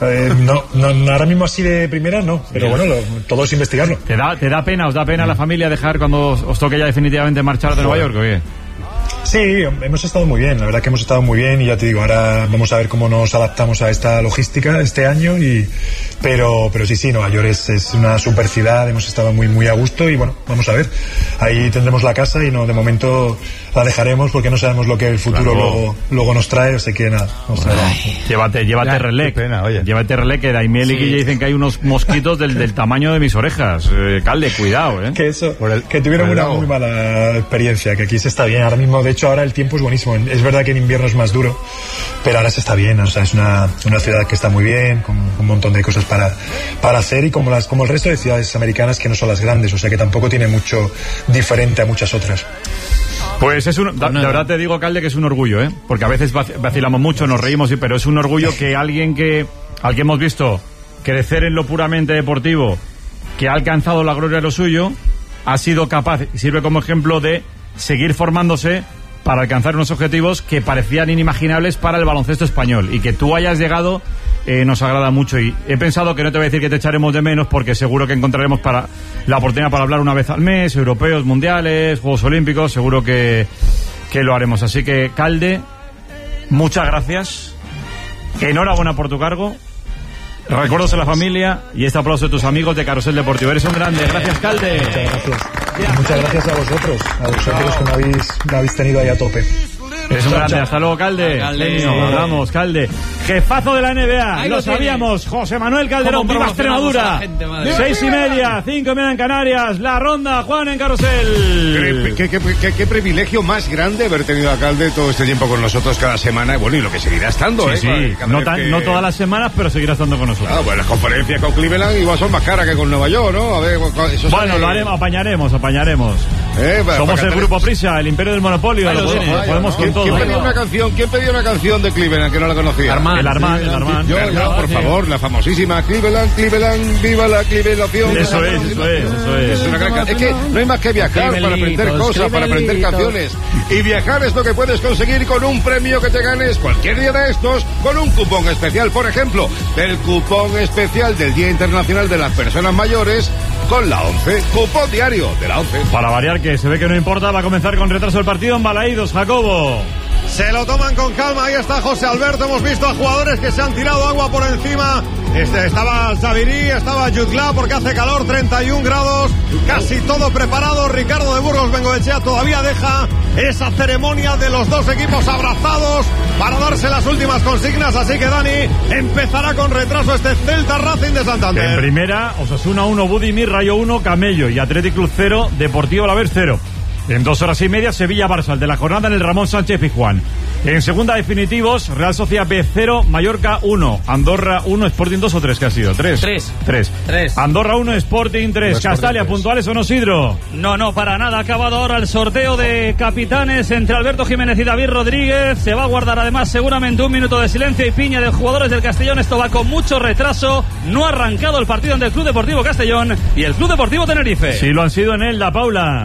No, ahora mismo así de primera no, pero bueno, todo es investigarlo. ¿Os da pena la familia dejar cuando os toque ya definitivamente marchar de Nueva York o qué? Sí, hemos estado muy bien, la verdad que hemos estado muy bien y ya te digo, ahora vamos a ver cómo nos adaptamos a esta logística este año pero sí, Nueva York es una super ciudad, hemos estado muy muy a gusto y bueno, vamos a ver, ahí tendremos la casa y no, de momento la dejaremos porque no sabemos lo que el futuro luego nos trae, así que nada, vamos a ver. Llévate relé, llévate relé, que Daimiel y Guille dicen que hay unos mosquitos del tamaño de mis orejas, Calde, cuidado, que tuvieron una muy mala experiencia, que aquí se está bien, ahora mismo, de hecho ahora el tiempo es buenísimo, es verdad que en invierno es más duro, pero ahora se está bien, o sea, es una ciudad que está muy bien, con un montón de cosas para hacer y como el resto de ciudades americanas que no son las grandes, o sea que tampoco tiene mucho diferente a muchas otras. Pues de verdad te digo, Calde, que es un orgullo, porque a veces vacilamos mucho, nos reímos, pero es un orgullo que alguien al que hemos visto crecer en lo puramente deportivo, que ha alcanzado la gloria de lo suyo, ha sido capaz, y sirve como ejemplo de seguir formándose para alcanzar unos objetivos que parecían inimaginables para el baloncesto español, y que tú hayas llegado nos agrada mucho, y he pensado que no te voy a decir que te echaremos de menos, porque seguro que encontraremos la oportunidad para hablar una vez al mes, europeos, mundiales, Juegos Olímpicos, seguro que lo haremos. Así que, Calde, muchas gracias, enhorabuena por tu cargo, recuerdos a la familia y este aplauso de tus amigos de Carrusel Deportivo. Eres un grande, gracias, Calde. Muchas gracias a vosotros que me habéis tenido ahí a tope. Eres un grande, hasta luego, Calde. Hablamos, Calde. Jefazo de la NBA, lo sabíamos, José Manuel Calderón, viva Extremadura. 6:30, 5:30 en Canarias, la ronda, Juan, en Carrusel. Qué privilegio más grande haber tenido a Calde todo este tiempo con nosotros cada semana, bueno, y lo que seguirá estando, Sí. No todas las semanas, pero seguirá estando con nosotros. Bueno, las conferencias con Cleveland igual son más caras que con Nueva York, ¿no? A ver, eso bueno, lo haremos, apañaremos. Somos el Grupo Prisa, el imperio del monopolio, podemos con todo. ¿Quién pedía una canción de Cleveland que no la conocía? El Armand. Yo, por favor, la famosísima Cleveland, viva la Clevelación. Eso es. Es que no hay más que viajar para aprender cosas, para aprender canciones. Y viajar es lo que puedes conseguir con un premio que te ganes cualquier día de estos, con un cupón especial, por ejemplo, el cupón especial del Día Internacional de las Personas Mayores con la 11, cupón diario de la 11. Para variar, que se ve que no importa, va a comenzar con retraso el partido en Balaídos, Jacobo. Se lo toman con calma, ahí está José Alberto, hemos visto a jugadores que se han tirado agua por encima, estaba Xavirí, estaba Jutgla porque hace calor, 31 grados, casi todo preparado. Ricardo de Burgos Bengoechea todavía deja esa ceremonia de los dos equipos abrazados para darse las últimas consignas, así que Dani empezará con retraso este Celta Racing de Santander. En primera, Osasuna 1, Budimir, Rayo 1, Camello y Athletic Club 0, Deportivo Alavés 0. En 2 horas y media, Sevilla-Barça, el de la jornada en el Ramón Sánchez Pizjuán. En segunda, definitivos, Real Sociedad B 0, Mallorca 1, Andorra 1, Sporting 2 o 3, ¿qué ha sido? 3. Andorra 1, Sporting 3. Castalia, ¿puntuales o no, Sidro? No, para nada. Ha acabado ahora el sorteo de capitanes entre Alberto Jiménez y David Rodríguez. Se va a guardar además seguramente un minuto de silencio y piña de jugadores del Castellón. Esto va con mucho retraso. No ha arrancado el partido entre el Club Deportivo Castellón y el Club Deportivo Tenerife. Sí, lo han sido en Elda, Paula.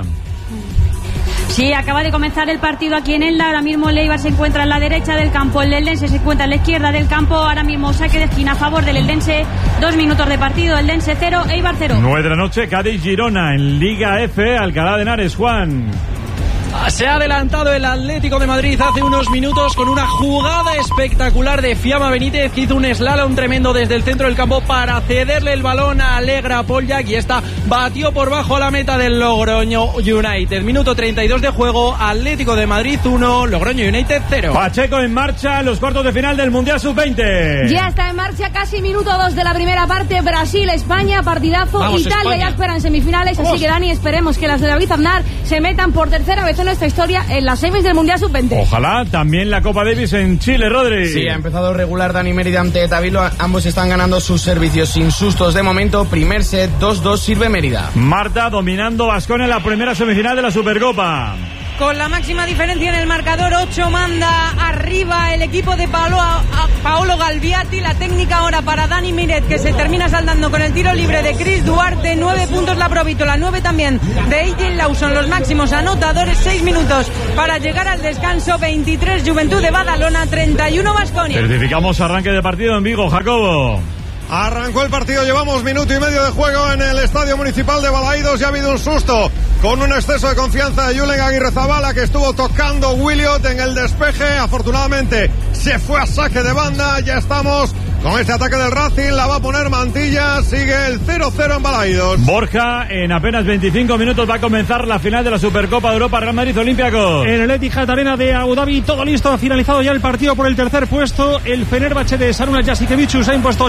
Sí, acaba de comenzar el partido aquí en Elda. Ahora mismo el Eibar se encuentra en la derecha del campo, el Eldense se encuentra en la izquierda del campo. Ahora mismo saque de esquina a favor del Eldense. 2 minutos de partido, Eldense 0, Eibar 0. 9 de la noche, Cádiz-Girona en Liga F, Alcalá de Henares, Juan. Se ha adelantado el Atlético de Madrid hace unos minutos con una jugada espectacular de Fiamma Benítez, que hizo un slalom tremendo desde el centro del campo para cederle el balón a Alegra Poljak, y esta batió por bajo a la meta del Logroño United. Minuto 32 de juego, Atlético de Madrid 1, Logroño United 0. Pacheco en marcha, los cuartos de final del Mundial Sub-20. Ya está en marcha, casi minuto 2 de la primera parte. Brasil-España, partidazo. Vamos, Italia España. Ya esperan semifinales. Vamos. Así que, Dani, esperemos que las de David Aznar se metan por tercera vez en nuestra historia en las semis del Mundial Sub-20. Ojalá. También la Copa Davis en Chile, Rodri. Sí, ha empezado regular Dani Mérida ante Tavilo. Ambos están ganando sus servicios sin sustos de momento. Primer set, 2-2 sirve Mérida. Marta dominando Baskonia en la primera semifinal de la Supercopa. con la máxima diferencia en el marcador. 8 manda arriba el equipo de Paolo Galviati. La técnica ahora para Dani Miret, que se termina saldando con el tiro libre de Chris Duarte. 9 puntos la Provítola, 9 también de Eigen Lawson, los máximos anotadores. 6 minutos para llegar al descanso. 23 Juventud de Badalona, 31 Baskonia. Certificamos arranque de partido en Vigo, Jacobo. Arrancó el partido, llevamos minuto y medio de juego en el Estadio Municipal de Balaídos y ha habido un susto con un exceso de confianza de Julen Aguirrezabala, que estuvo tocando Williot en el despeje. Afortunadamente se fue a saque de banda. Ya estamos con este ataque del Racing, la va a poner Mantilla. Sigue el 0-0 en Balaídos. Borja, en apenas 25 minutos va a comenzar la final de la Supercopa de Europa, Real Madrid Olympiacos. En el Etihad Arena de Abu Dhabi, todo listo, ha finalizado ya el partido por el tercer puesto. El Fenerbahce de Saruna Jasikevičius ha impuesto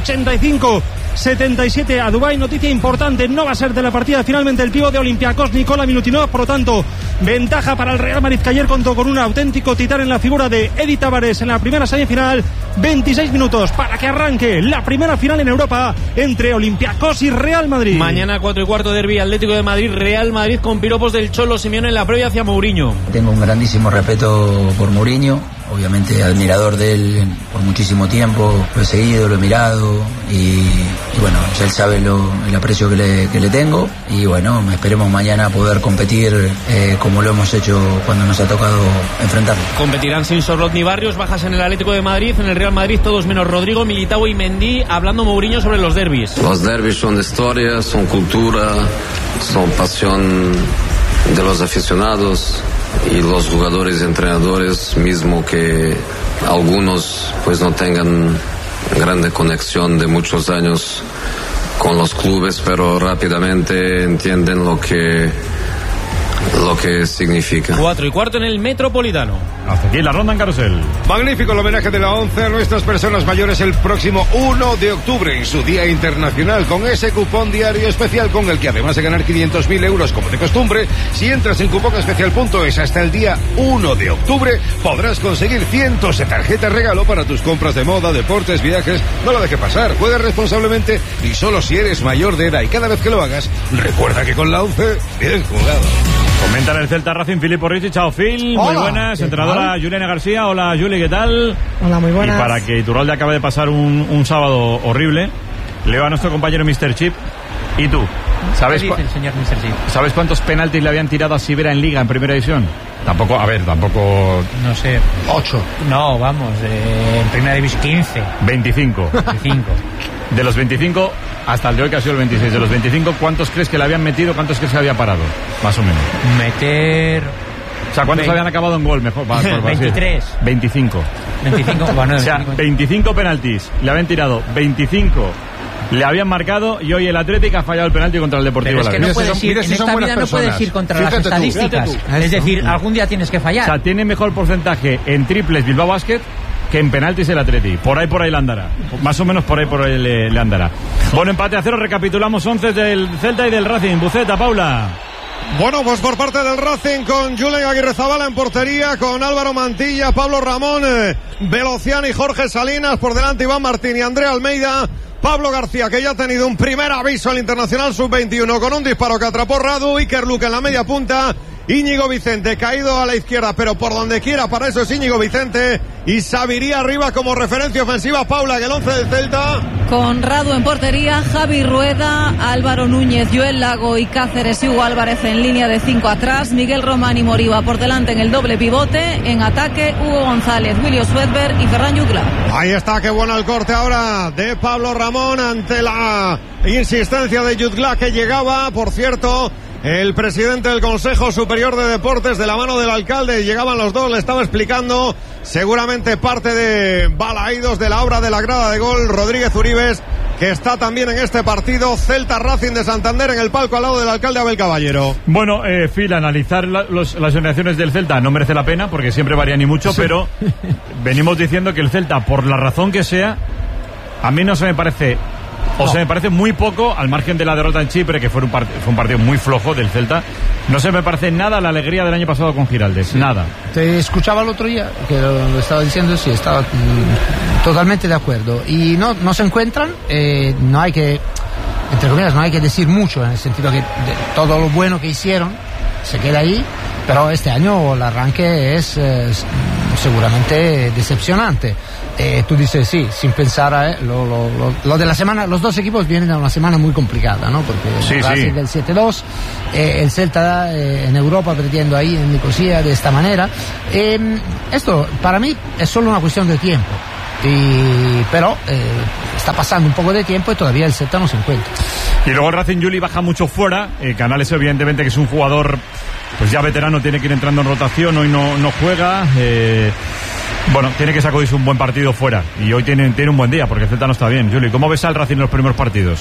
85-77 a Dubái. Noticia importante, no va a ser de la partida finalmente el pívot de Olympiacos, Nikola Milutinov. Por lo tanto, ventaja para el Real Madrid, que ayer contó con un auténtico titán en la figura de Edi Tavares en la primera semifinal. 26 minutos para que arranque la primera final en Europa entre Olympiacos y Real Madrid. Mañana 4:15 derbi Atlético de Madrid, Real Madrid, con piropos del Cholo Simeone en la previa hacia Mourinho. Tengo un grandísimo respeto por Mourinho, obviamente admirador de él por muchísimo tiempo, lo he seguido, lo he mirado y bueno, él sabe el aprecio que le tengo y bueno, esperemos mañana poder competir como lo hemos hecho cuando nos ha tocado enfrentarlo. Competirán sin Sorloth ni Barrios, bajas en el Atlético de Madrid, en el Real Madrid todos menos Rodrigo, Militao y Mendy, hablando Mourinho sobre los derbis. Los derbis son historia, son cultura, son pasión de los aficionados y los jugadores y entrenadores, mismo que algunos pues no tengan grande conexión de muchos años con los clubes, pero rápidamente entienden lo que significa. 4:15 en el Metropolitano. Hasta aquí la ronda en carrusel. Magnífico el homenaje de la ONCE a nuestras personas mayores el próximo 1 de octubre en su Día Internacional, con ese cupón diario especial con el que, además de ganar 500.000 euros como de costumbre, si entras en cuponespecial.es hasta el día 1 de octubre podrás conseguir cientos de tarjetas regalo para tus compras de moda, deportes, viajes. No lo dejes pasar, juega responsablemente y solo si eres mayor de edad, y cada vez que lo hagas recuerda que con la ONCE, bien jugado. Comentan el Celta Racing, Filippo Ricci. Chao, Phil. Hola. Muy buenas. Entrenadora Juliana García. Hola, Juli, ¿qué tal? Hola, muy buenas. Y para que Iturralde acabe de pasar un sábado horrible, leo a nuestro compañero Mr. Chip. ¿Y tú? ¿Sabes ¿Qué dice el señor Mr. Chip? ¿Sabes cuántos penaltis le habían tirado a Sivera en Liga en Primera División? Tampoco. No sé. 8. No, vamos, en Primera División 15. 25. De los 25 hasta el de hoy, que ha sido el 26. De los 25, ¿cuántos crees que le habían metido? ¿Cuántos crees que había parado? Más o menos. Meter... O sea, ¿cuántos habían acabado en gol? Mejor. 23. 25. 25, bueno, o sea, 25 penaltis. Le habían tirado 25. Le habían marcado y hoy el Atlético ha fallado el penalti contra el Deportivo Alavés. Pero es que no puedes ir, en esta vida no puedes ir contra las estadísticas. Es decir, algún día tienes que fallar. O sea, tiene mejor porcentaje en triples Bilbao Basket que en penaltis el Atleti. Por ahí le andará. Más o menos por ahí le andará. Bueno, empate a 0. Recapitulamos 11 del Celta y del Racing. Buceta, Paula. Bueno, pues por parte del Racing, con Julen Aguirrezabala en portería, con Álvaro Mantilla, Pablo Ramón, Velociani y Jorge Salinas. Por delante Iván Martín y André Almeida. Pablo García, que ya ha tenido un primer aviso al Internacional Sub-21 con un disparo que atrapó Radu. Iker Luque en la media punta. Íñigo Vicente caído a la izquierda, pero por donde quiera, para eso es Íñigo Vicente. Y Sabiría arriba como referencia ofensiva. Paula, que el 11 del Celta. Con Radu en portería, Javi Rueda, Álvaro Núñez, Joel Lago y Cáceres y Hugo Álvarez en línea de 5 atrás. Miguel Román y Moriba por delante en el doble pivote. En ataque, Hugo González, William Swedberg y Ferran Jutgla. Ahí está, qué bueno el corte ahora de Pablo Ramón ante la insistencia de Jutgla, que llegaba, por cierto. El presidente del Consejo Superior de Deportes, de la mano del alcalde, llegaban los dos, le estaba explicando seguramente parte de Balaídos, de la obra de la grada de gol. Rodríguez Uribes, que está también en este partido. Celta Racing de Santander en el palco al lado del alcalde Abel Caballero. Bueno, Phil, analizar las generaciones del Celta no merece la pena porque siempre varían y mucho, sí. Pero venimos diciendo que el Celta, por la razón que sea, a mí no se me parece... O sea, me parece muy poco, al margen de la derrota en Chipre, que fue un partido muy flojo del Celta. No se me parece nada la alegría del año pasado con Giraldez, sí. Nada. Te escuchaba el otro día, que lo estaba diciendo, sí, estaba totalmente de acuerdo. Y no se encuentran, no hay que, entre comillas, no hay que decir mucho, en el sentido que todo lo bueno que hicieron se queda ahí. pero este año el arranque es seguramente decepcionante. Tú dices sí, sin pensar lo de la semana, los dos equipos vienen de una semana muy complicada, ¿no? Porque el Racing del 7-2, el Celta en Europa perdiendo ahí en Nicosia de esta manera. Esto para mí es solo una cuestión de tiempo. Pero está pasando un poco de tiempo y todavía el Celta no se encuentra. Y luego el Racing, Juli, baja mucho fuera. Canales, evidentemente, que es un jugador pues ya veterano, tiene que ir entrando en rotación. Hoy no juega. Bueno, tiene que sacudirse un buen partido fuera. Y hoy tiene un buen día porque el Celta no está bien. Juli, ¿cómo ves al Racing en los primeros partidos?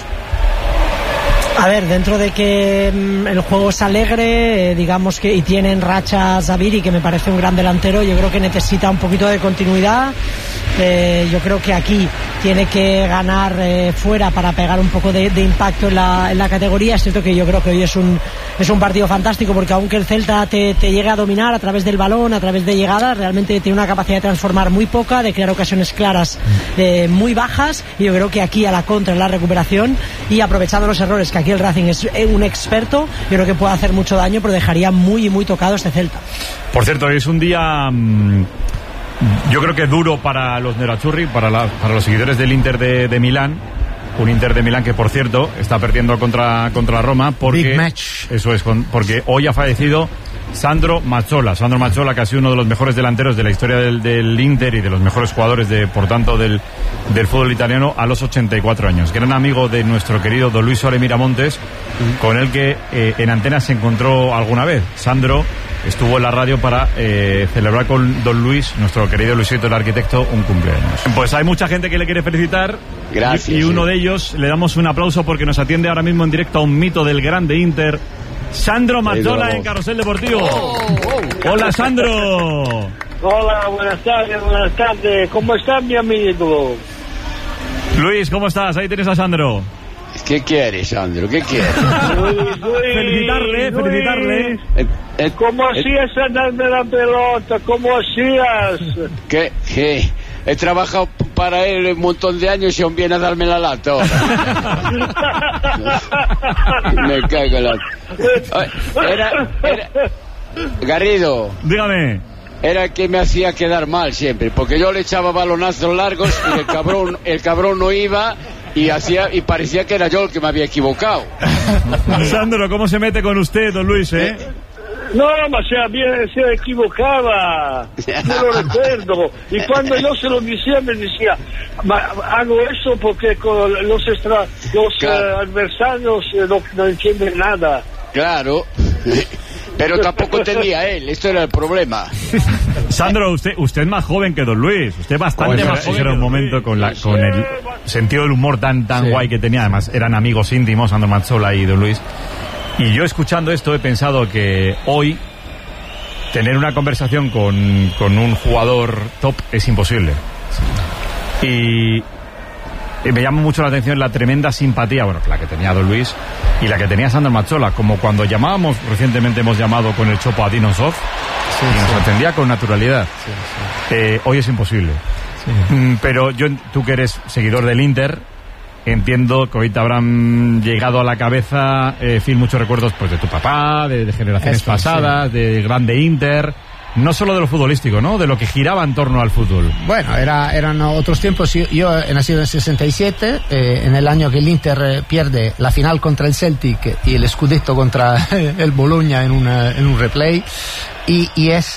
A ver, dentro de que el juego es alegre, digamos que y tiene en racha Zaviri, que me parece un gran delantero, yo creo que necesita un poquito de continuidad. Yo creo que aquí tiene que ganar fuera para pegar un poco de impacto en la categoría. Es cierto que yo creo que hoy es un partido fantástico, porque aunque el Celta te llegue a dominar a través del balón, a través de llegadas, realmente tiene una capacidad de transformar muy poca, de crear ocasiones claras muy bajas, y yo creo que aquí a la contra, en la recuperación y aprovechando los errores, que aquí el Racing es un experto, yo creo que puede hacer mucho daño, pero dejaría muy tocado este Celta. Por cierto, es un día yo creo que duro para los nerazzurri, para los seguidores del Inter de Milán. Un Inter de Milán que, por cierto, está perdiendo contra Roma porque Big match. Eso es, porque hoy ha fallecido Sandro Mazzola, que ha sido uno de los mejores delanteros de la historia del Inter y de los mejores jugadores por tanto del fútbol italiano, a los 84 años. Gran amigo de nuestro querido Don Luis Sole Miramontes, con el que en antena se encontró alguna vez. Sandro estuvo en la radio para celebrar con Don Luis, nuestro querido Luisito el arquitecto, un cumpleaños. Pues hay mucha gente que le quiere felicitar. Gracias. Y uno de ellos, le damos un aplauso porque nos atiende ahora mismo en directo a un mito del grande Inter, Sandro Mazzola, en Carrusel Deportivo. Hola, Sandro. Hola, buenas tardes. ¿Cómo estás, mi amigo? Luis, ¿cómo estás? Ahí tienes a Sandro. ¿Qué quieres, Sandro? ¿Qué quieres? Felicitarle. ¿Cómo hacías a darme la pelota? ¿Cómo hacías? ¿Qué? He trabajado para él un montón de años y aún viene a darme la lata ahora. Me caigo en la... Era... Garrido. Dígame. Era que me hacía quedar mal siempre, porque yo le echaba balonazos largos y el cabrón no iba y parecía que era yo el que me había equivocado. Sandro, ¿cómo se mete con usted, don Luis, No, se equivocaba. No lo recuerdo. Y cuando yo se lo decía, me decía, hago eso porque con los adversarios no entienden nada. Claro. Pero tampoco tenía él, esto era el problema. Sandro, usted es más joven que don Luis. Usted bastante más joven. Era un momento con el sentido del humor tan guay que tenía. Además, eran amigos íntimos, Sandro Mazzola y don Luis. Y yo, escuchando esto, he pensado que hoy tener una conversación con un jugador top es imposible. Y me llama mucho la atención la tremenda simpatía, bueno, la que tenía don Luis y la que tenía Sandro Mazzola, como cuando recientemente hemos llamado con el Chopo a Dino Zoff, y nos atendía con naturalidad. Hoy es imposible. Pero tú que eres seguidor del Inter, entiendo que hoy te habrán llegado a la cabeza, Phil, muchos recuerdos pues de tu papá, de generaciones pasadas, de grande Inter. No solo de lo futbolístico, ¿no? De lo que giraba en torno al fútbol. Bueno, eran otros tiempos. Yo he nacido en 67, en el año que el Inter pierde la final contra el Celtic y el Scudetto contra el Bologna en un replay. Y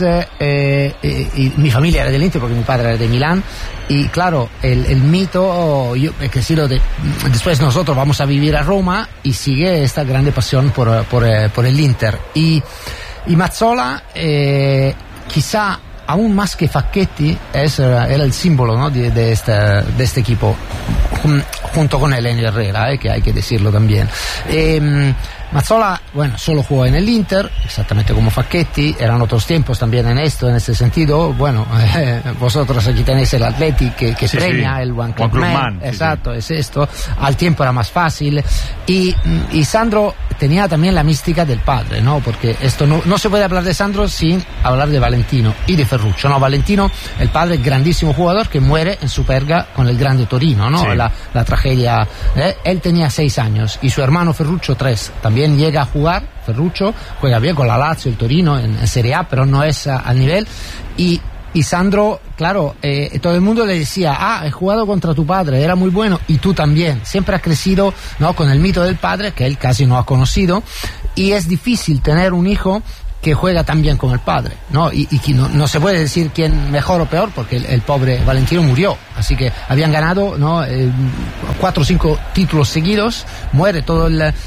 mi familia era del Inter porque mi padre era de Milán. Y claro, el mito, después nosotros vamos a vivir a Roma y sigue esta grande pasión por el Inter. Y Mazzola, quizá aún más que Facchetti, era el símbolo, ¿no? de este equipo, junto con Elenio Herrera, que hay que decirlo también. Mazzola, bueno, solo jugó en el Inter, exactamente como Facchetti. Eran otros tiempos también en ese sentido. Bueno, vosotros aquí tenéis el Athletic que premia el One Club Man. Exacto, es esto. Al tiempo era más fácil. Y Sandro tenía también la mística del padre, ¿no? Porque esto no se puede hablar de Sandro sin hablar de Valentino y de Ferruccio, ¿no? Valentino, el padre, grandísimo jugador que muere en Superga con el grande Torino, ¿no? Sí. La tragedia. Él tenía 6 años y su hermano Ferruccio 3, también también llega a jugar, Ferruccio juega bien con la Lazio, el Torino en Serie A, pero no es al nivel. Y Sandro, claro, todo el mundo le decía, he jugado contra tu padre, era muy bueno, y tú también. Siempre ha crecido, ¿no?, con el mito del padre, que él casi no ha conocido, y es difícil tener un hijo que juega tan bien como el padre, ¿no? Y que no se puede decir quién mejor o peor, porque el pobre Valentino murió, así que habían ganado, ¿no?, 4 o 5 títulos seguidos, muere todo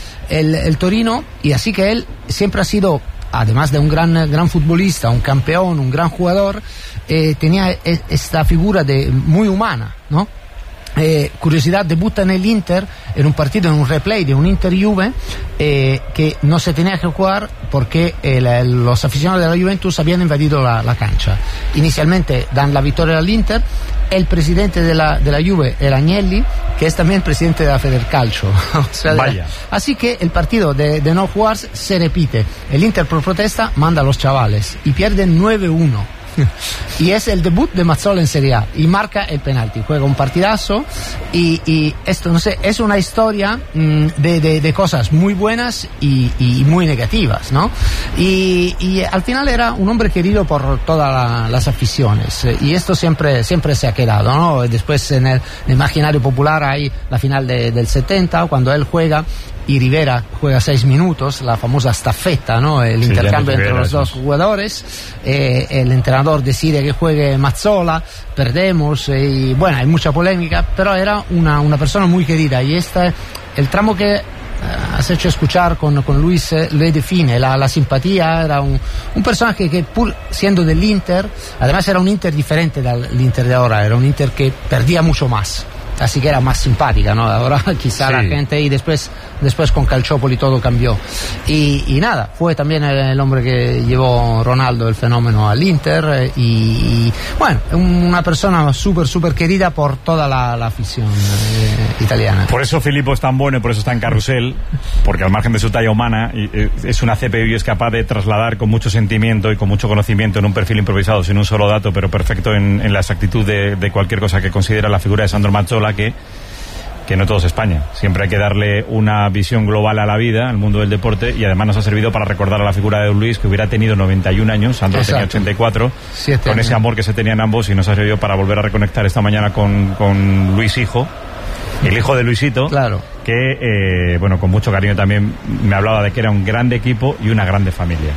el Torino, y así que él siempre ha sido, además de un gran futbolista, un campeón, un gran jugador, tenía esta figura muy humana, ¿no? Curiosidad, debuta en el Inter en un partido, en un replay de un Inter-Juve, que no se tenía que jugar porque los aficionados de la Juventus habían invadido la cancha. Inicialmente dan la victoria al Inter. El presidente de la Juve era Agnelli, que es también presidente de la Federcalcio. O sea, vaya. Así que el partido de no jugar se repite. El Inter, por protesta, manda a los chavales y pierden 9-1. Y es el debut de Mazzola en Serie A y marca el penalti, juega un partidazo y esto, no sé, es una historia de cosas muy buenas y muy negativas, ¿no? Y al final era un hombre querido por todas las aficiones, y esto siempre se ha quedado, ¿no? Después en el imaginario popular hay la final del 70, cuando él juega y Rivera juega 6 minutos, la famosa staffetta, ¿no? El intercambio entre los dos jugadores. El entrenador decide que juegue Mazzola, perdemos, y bueno, hay mucha polémica, pero era una persona muy querida, y el tramo que has hecho escuchar con Luis le define la simpatía. Era un personaje que, pur siendo del Inter, además era un Inter diferente del Inter de ahora, era un Inter que perdía mucho más, así que era más simpática, ¿no? Ahora quizá la gente, y después con Calciopoli todo cambió. Y nada, fue también el hombre que llevó Ronaldo, el fenómeno, al Inter, y bueno, una persona súper querida por toda la afición italiana. Por eso Filippo es tan bueno y por eso está en Carrusel, porque al margen de su talla humana, es una CPU y es capaz de trasladar con mucho sentimiento y con mucho conocimiento en un perfil improvisado, sin un solo dato, pero perfecto en la exactitud de cualquier cosa que considera la figura de Sandro Mazzola, que no todo es España. Siempre hay que darle una visión global a la vida, al mundo del deporte, y además nos ha servido para recordar a la figura de Don Luis, que hubiera tenido 91 años, Sandro tenía 84, con ese amor que se tenían ambos, y nos ha servido para volver a reconectar esta mañana con Luis hijo, el hijo de Luisito, claro, que bueno, con mucho cariño también me hablaba de que era un grande equipo y una grande familia.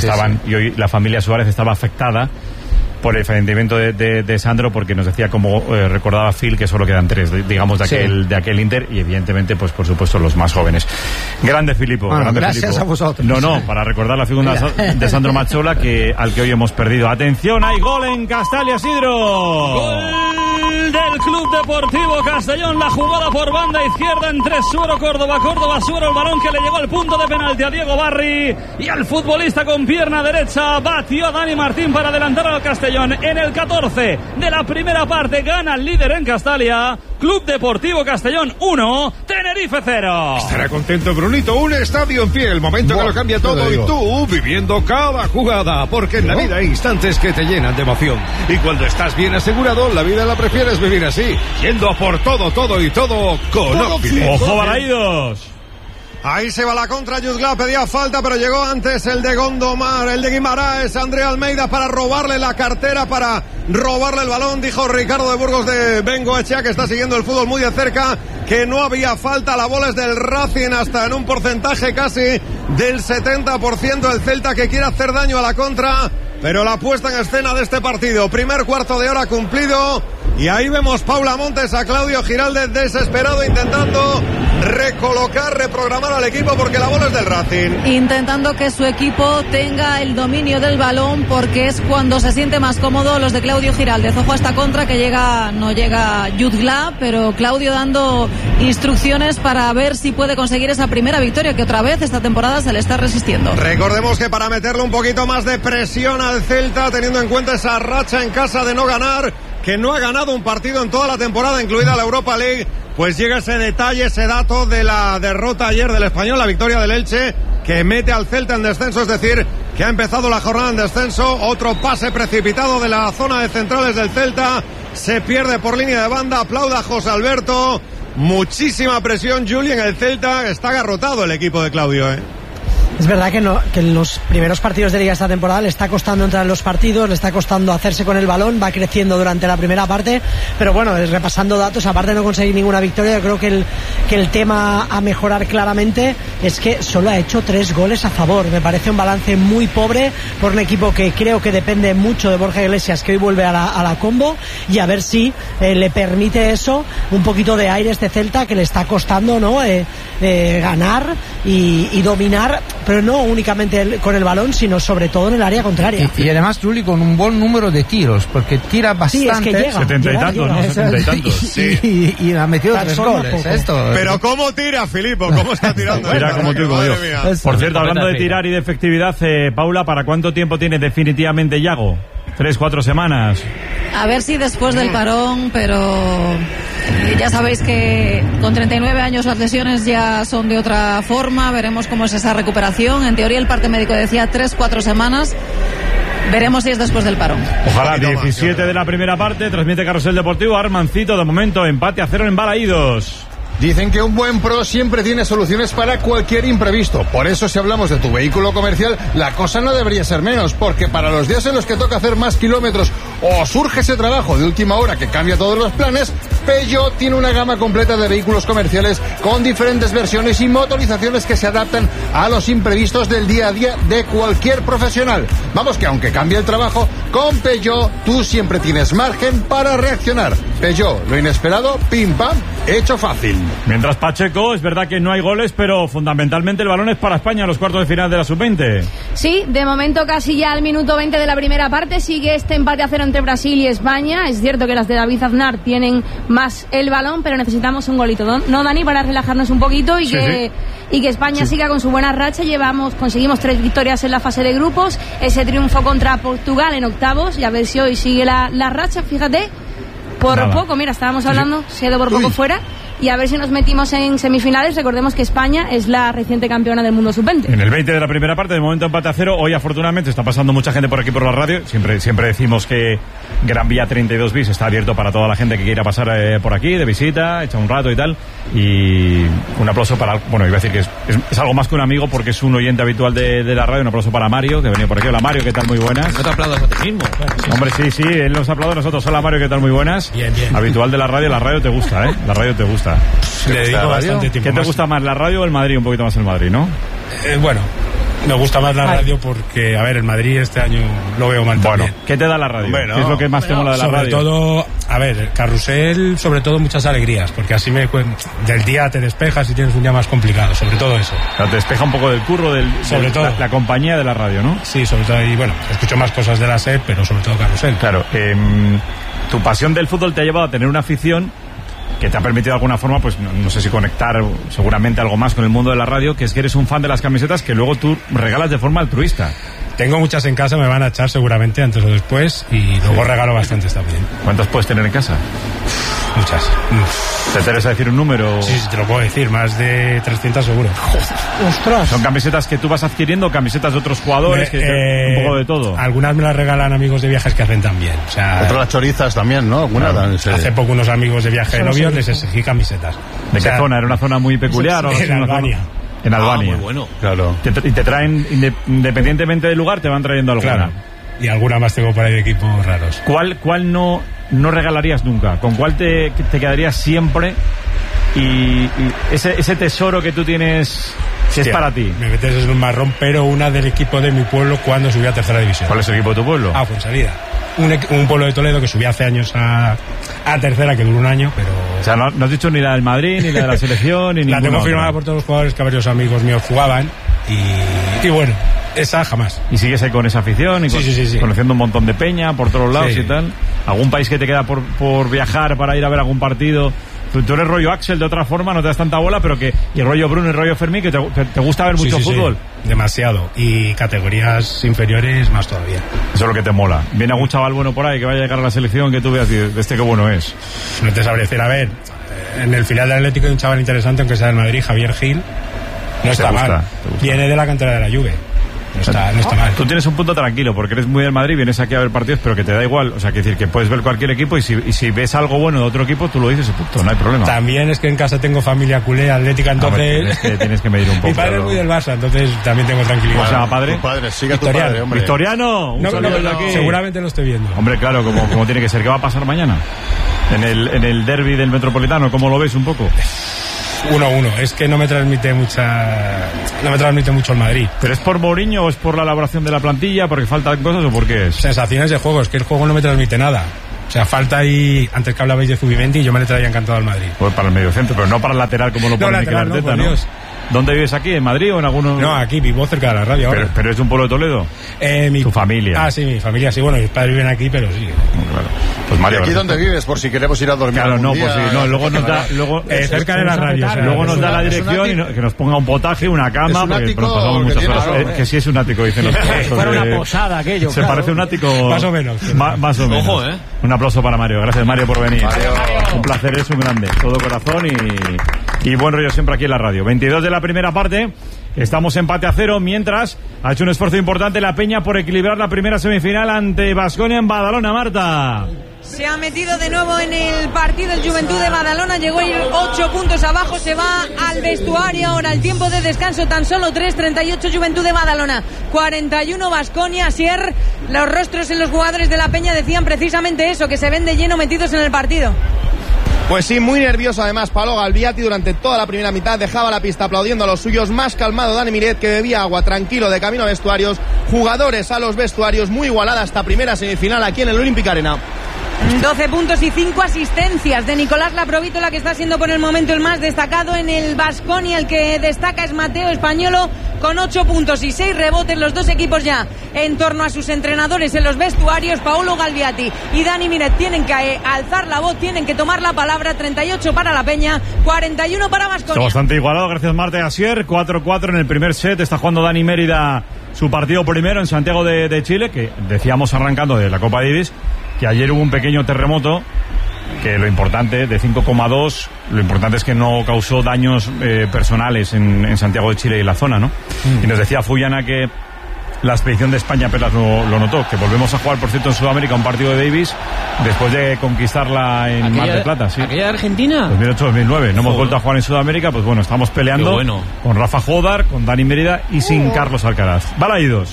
Y hoy la familia Suárez estaba afectada por el fallecimiento de Sandro, porque nos decía, como recordaba Phil, que solo quedan 3, digamos, de aquel Inter, y evidentemente, pues por supuesto, los más jóvenes. Grande Filippo, grande gracias Filippo. A vosotros. No, para recordar la figura de Sandro Mazzola, al que hoy hemos perdido. Atención, hay gol en Castalia, Isidro. Gol del Club Deportivo Castellón, la jugada por banda izquierda entre Suero Córdoba, Suero, el balón que le llegó al punto de penalti a Diego Barri, y al futbolista con pierna derecha batió a Dani Martín para adelantar al Castellón. En el 14 de la primera parte gana el líder en Castalia, Club Deportivo Castellón 1, Tenerife 0. Estará contento Brunito, un estadio en pie, el momento que lo cambia todo, y tú viviendo cada jugada, porque en la vida hay instantes que te llenan de emoción, y cuando estás bien asegurado, la vida la prefieres vivir así, yendo a por todo con Óptime. ¡Ojo, Balaídos! Ahí se va la contra, Jutgla pedía falta, pero llegó antes el de Gondomar, el de Guimaraes, Andrea Almeida, para robarle la cartera, para robarle el balón. Dijo Ricardo de Burgos de Bengoechea, que está siguiendo el fútbol muy de cerca, que no había falta. La bola es del Racing, hasta en un porcentaje casi del 70%. El Celta, que quiere hacer daño a la contra, pero la puesta en escena de este partido. Primer cuarto de hora cumplido, y ahí vemos Paula Montes, a Claudio Giraldez desesperado, intentando recolocar, reprogramar al equipo, porque la bola es del Racing. Intentando que su equipo tenga el dominio del balón, porque es cuando se siente más cómodo los de Claudio Giraldez. Ojo a esta contra, que no llega Jutgla, pero Claudio dando instrucciones para ver si puede conseguir esa primera victoria, que otra vez esta temporada se le está resistiendo. Recordemos que para meterle un poquito más de presión al Celta, teniendo en cuenta esa racha en casa de no ganar, que no ha ganado un partido en toda la temporada, incluida la Europa League, pues llega ese detalle, ese dato de la derrota ayer del Español, la victoria del Elche, que mete al Celta en descenso, es decir, que ha empezado la jornada en descenso. Otro pase precipitado de la zona de centrales del Celta, se pierde por línea de banda. Aplauda a José Alberto, muchísima presión, Juli, en el Celta. Está agarrotado el equipo de Claudio, Es verdad que en los primeros partidos de Liga esta temporada le está costando entrar en los partidos, le está costando hacerse con el balón, va creciendo durante la primera parte, pero bueno, repasando datos, aparte de no conseguir ninguna victoria, yo creo que el tema a mejorar claramente es que solo ha hecho 3 goles a favor. Me parece un balance muy pobre por un equipo que creo que depende mucho de Borja Iglesias, que hoy vuelve a la combo, y a ver si le permite eso un poquito de aire a este Celta que le está costando, ¿no? Ganar y dominar, pero no únicamente con el balón, sino sobre todo en el área contraria. Y además, Juli, con un buen número de tiros, porque tira bastante. Sí, es que llega, 70 y tantos, ¿no? 70 y tantos. Sí. Y ha metido 3 goles. Pero ¿cómo tira, Filipo? ¿Cómo está tirando? Tira como tú, como yo. Por cierto, hablando de tirar y de efectividad, Paula, ¿para cuánto tiempo tiene definitivamente Yago? 3-4 semanas. A ver si después del parón, pero ya sabéis que con 39 años las lesiones ya son de otra forma. Veremos cómo es esa recuperación. En teoría el parte médico decía 3-4 semanas. Veremos si es después del parón. Ojalá. 17 de la primera parte, transmite Carrusel Deportivo. Armancito, de momento empate a 0 en Balaídos. Dicen que un buen pro siempre tiene soluciones para cualquier imprevisto. Por eso, si hablamos de tu vehículo comercial, la cosa no debería ser menos, porque para los días en los que toca hacer más kilómetros o surge ese trabajo de última hora que cambia todos los planes, Peugeot tiene una gama completa de vehículos comerciales con diferentes versiones y motorizaciones que se adaptan a los imprevistos del día a día de cualquier profesional. Vamos, que aunque cambie el trabajo, con Peugeot tú siempre tienes margen para reaccionar. Peugeot, lo inesperado, pim pam, hecho fácil. Mientras Pacheco, es verdad que no hay goles, pero fundamentalmente el balón es para España en los cuartos de final de la Sub-20. Sí, de momento casi ya al minuto 20 de la primera parte sigue este empate a 0 entre Brasil y España. Es cierto que las de David Aznar tienen más el balón, pero necesitamos un golito, ¿no, Dani? Para relajarnos un poquito y que España siga con su buena racha. Conseguimos 3 victorias en la fase de grupos, ese triunfo contra Portugal en octavos, y a ver si hoy sigue la racha, fíjate. Por poco, mira, estábamos hablando, se ha ido por poco fuera. Y a ver si nos metimos en semifinales. Recordemos que España es la reciente campeona del mundo sub-20. En el 20 de la primera parte, de momento empate a 0. Hoy, afortunadamente, está pasando mucha gente por aquí por la radio. Siempre decimos que Gran Vía 32 bis está abierto para toda la gente que quiera pasar por aquí de visita, echar un rato y tal. Y un aplauso para... Bueno, iba a decir que es algo más que un amigo, porque es un oyente habitual de la radio. Un aplauso para Mario, que ha venido por aquí. Hola, Mario, ¿qué tal? Muy buenas. No te aplaudas a ti mismo. Hombre, sí, él nos aplaude a nosotros. Hola, Mario, ¿qué tal? Muy buenas. Bien. Habitual de la radio te gusta, ¿eh? La radio te gusta. Le dedico bastante tiempo. ¿Qué te gusta más, la radio o el Madrid? Un poquito más el Madrid, ¿no? Bueno, me gusta más la radio porque, a ver, el Madrid este año lo veo mal también. ¿Qué te da la radio? ¿Qué es lo que más te mola de la radio? Sobre todo, a ver, el Carrusel, sobre todo muchas alegrías, porque así del día te despejas y tienes un día más complicado, sobre todo eso. O sea, te despeja un poco del curro, sobre todo la compañía de la radio, ¿no? Sí, sobre todo, y bueno, escucho más cosas de la SER, pero sobre todo Carrusel. Claro, tu pasión del fútbol te ha llevado a tener una afición que te ha permitido de alguna forma, pues no sé si conectar seguramente algo más con el mundo de la radio, que es que eres un fan de las camisetas que luego tú regalas de forma altruista. Tengo muchas en casa, me van a echar seguramente antes o después, y luego regalo bastantes también. ¿Cuántas puedes tener en casa? Muchas. ¿Te interesa decir un número? Sí, te lo puedo decir, más de 300 seguro. ¡Ostras! ¿Son camisetas que tú vas adquiriendo, camisetas de otros jugadores, un poco de todo? Algunas me las regalan amigos de viajes que hacen también. O sea, otras chorizas también, ¿no? Hace poco unos amigos de viaje de novios les exigí camisetas. ¿De qué zona? ¿Era una zona muy peculiar? En Albania. En Albania. Muy bueno. Claro. Y te traen, independientemente del lugar, te van trayendo alguna. Claro. Y alguna más tengo por ahí de equipos raros. ¿Cuál no regalarías nunca? ¿Con cuál te quedarías siempre? Y ese tesoro que tú tienes, si es para ti. Me metes en un marrón, pero una del equipo de mi pueblo cuando subí a tercera división. ¿Cuál es el equipo de tu pueblo? Fuensalida. Un pueblo de Toledo que subí hace años a tercera, que duró un año, pero... O sea, no has dicho ni la del Madrid, ni la de la selección, ni la tengo firmada otra. por todos los jugadores que varios amigos míos jugaban, y bueno, esa jamás. ¿Y sigues ahí con esa afición? Y sí. Conociendo un montón de peña por todos lados Sí. y tal. ¿Algún país que te queda por viajar para ir a ver algún partido? Tú eres rollo Axel de otra forma, no te das tanta bola, pero y rollo Bruno y rollo Fermín, que te gusta ver mucho fútbol. Sí. Demasiado. Y categorías inferiores más todavía. Eso es lo que te mola. ¿Viene algún chaval bueno por ahí que vaya a llegar a la selección que tú veas y de este qué bueno es? No te sabría decir. A ver, en el filial del Atlético hay un chaval interesante, aunque sea del Madrid, Javier Gil. No está mal. Viene de la cantera de la Juve. No está mal. Tú tienes un punto tranquilo, porque eres muy del Madrid, vienes aquí a ver partidos, pero que te da igual. O sea, que decir que puedes ver cualquier equipo y si ves algo bueno de otro equipo, tú lo dices y punto, no hay problema. También es que en casa tengo familia culé, atlética, entonces... Tienes que medir un poco. Mi padre es muy del Barça, entonces también tengo tranquilidad. ¿Cómo se llama padre? Tu padre, sigue Victoriano. tu padre, hombre. Victoriano, un saludo de aquí. Seguramente lo estoy viendo. Hombre, claro, como tiene que ser. ¿Qué va a pasar mañana? En el derbi del Metropolitano, ¿cómo lo ves un poco? 1-1, es que no me transmite mucho el Madrid. ¿Pero es por Mourinho o es por la elaboración de la plantilla, porque faltan cosas o por qué es? Sensaciones de juego, es que el juego no me transmite nada. O sea, falta ahí, antes que hablabais de Zubimendi, yo me le traía encantado al Madrid. Pues para el mediocentro, pero no para el lateral como lo pone Mikel Arteta, ¿no? ¿Dónde vives aquí? ¿En Madrid o en alguno? No, aquí vivo cerca de la radio ahora. ¿Pero es de un pueblo de Toledo? ¿Tu familia? Ah, sí, mi familia, sí. Bueno, mis padres viven aquí, pero sí. Claro. Pues Mario, ¿y aquí dónde vives? Por si queremos ir a dormir. Claro, no, día, pues sí, no, luego nos da... cerca de la radio. Luego nos da la dirección y que nos ponga un potaje, una cama, porque nos pasamos muchas horas. Que sí es un ático, dicen los fuera una posada aquello. Se parece un ático... Más o menos. Más o menos. Ojo, Un aplauso para Mario. Gracias, Mario, por venir. Un placer, es un grande. Todo corazón y buen rollo siempre aquí en la radio. 22 de la primera parte. Estamos empate a 0, mientras ha hecho un esfuerzo importante la Peña por equilibrar la primera semifinal ante Baskonia en Badalona. Marta. Se ha metido de nuevo en el partido el Juventud de Badalona, llegó a ir 8 puntos abajo, se va al vestuario ahora, el tiempo de descanso tan solo 3:38 Juventud de Badalona, 41 Baskonia. Sier, los rostros en los jugadores de la Peña decían precisamente eso, que se ven de lleno metidos en el partido. Pues sí, muy nervioso además Paolo Galviati durante toda la primera mitad, dejaba la pista aplaudiendo a los suyos, más calmado Dani Miret, que bebía agua tranquilo de camino a vestuarios, jugadores a los vestuarios, muy igualada esta primera semifinal aquí en el Olympic Arena. 12 puntos y 5 asistencias de Nicolás Laprovítola, que está siendo por el momento el más destacado en el Baskonia. El que destaca es Mateo Españolo con 8 puntos y 6 rebotes. Los dos equipos ya en torno a sus entrenadores en los vestuarios. Paolo Galviati y Dani Miret tienen que alzar la voz, tienen que tomar la palabra. 38 para la Peña, 41 para Baskonia. Está bastante igualado, gracias Marta Asier. 4-4 en el primer set. Está jugando Dani Mérida su partido primero en Santiago de Chile, que decíamos arrancando de la Copa Davis que ayer hubo un pequeño terremoto, que lo importante, de 5,2, lo importante es que no causó daños personales en Santiago de Chile y la zona, ¿no? Y nos decía Fuyana que la expedición de España apenas lo notó, que volvemos a jugar, por cierto, en Sudamérica un partido de Davis después de conquistarla en Mar del Plata, ¿sí? ¿Aquella de Argentina? 2008-2009, no hemos vuelto a jugar en Sudamérica, pues bueno, estamos peleando con Rafa Jodar, con Dani Mérida y sin Carlos Alcaraz. Balaídos.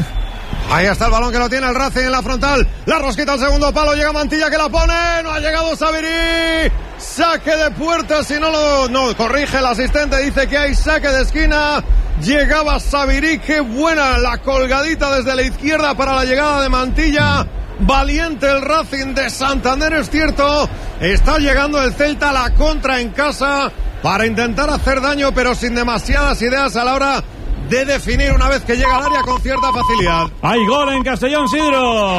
Ahí está el balón que lo tiene el Racing en la frontal. La rosquita al segundo palo. Llega Mantilla que la pone. No ha llegado Sabirí. Saque de puerta. Si no corrige el asistente. Dice que hay saque de esquina. Llegaba Sabirí. Qué buena la colgadita desde la izquierda para la llegada de Mantilla. Valiente el Racing de Santander, es cierto. Está llegando el Celta a la contra en casa para intentar hacer daño, pero sin demasiadas ideas a la hora de definir una vez que llega al área con cierta facilidad. ¡Hay gol en Castellón, Sidro!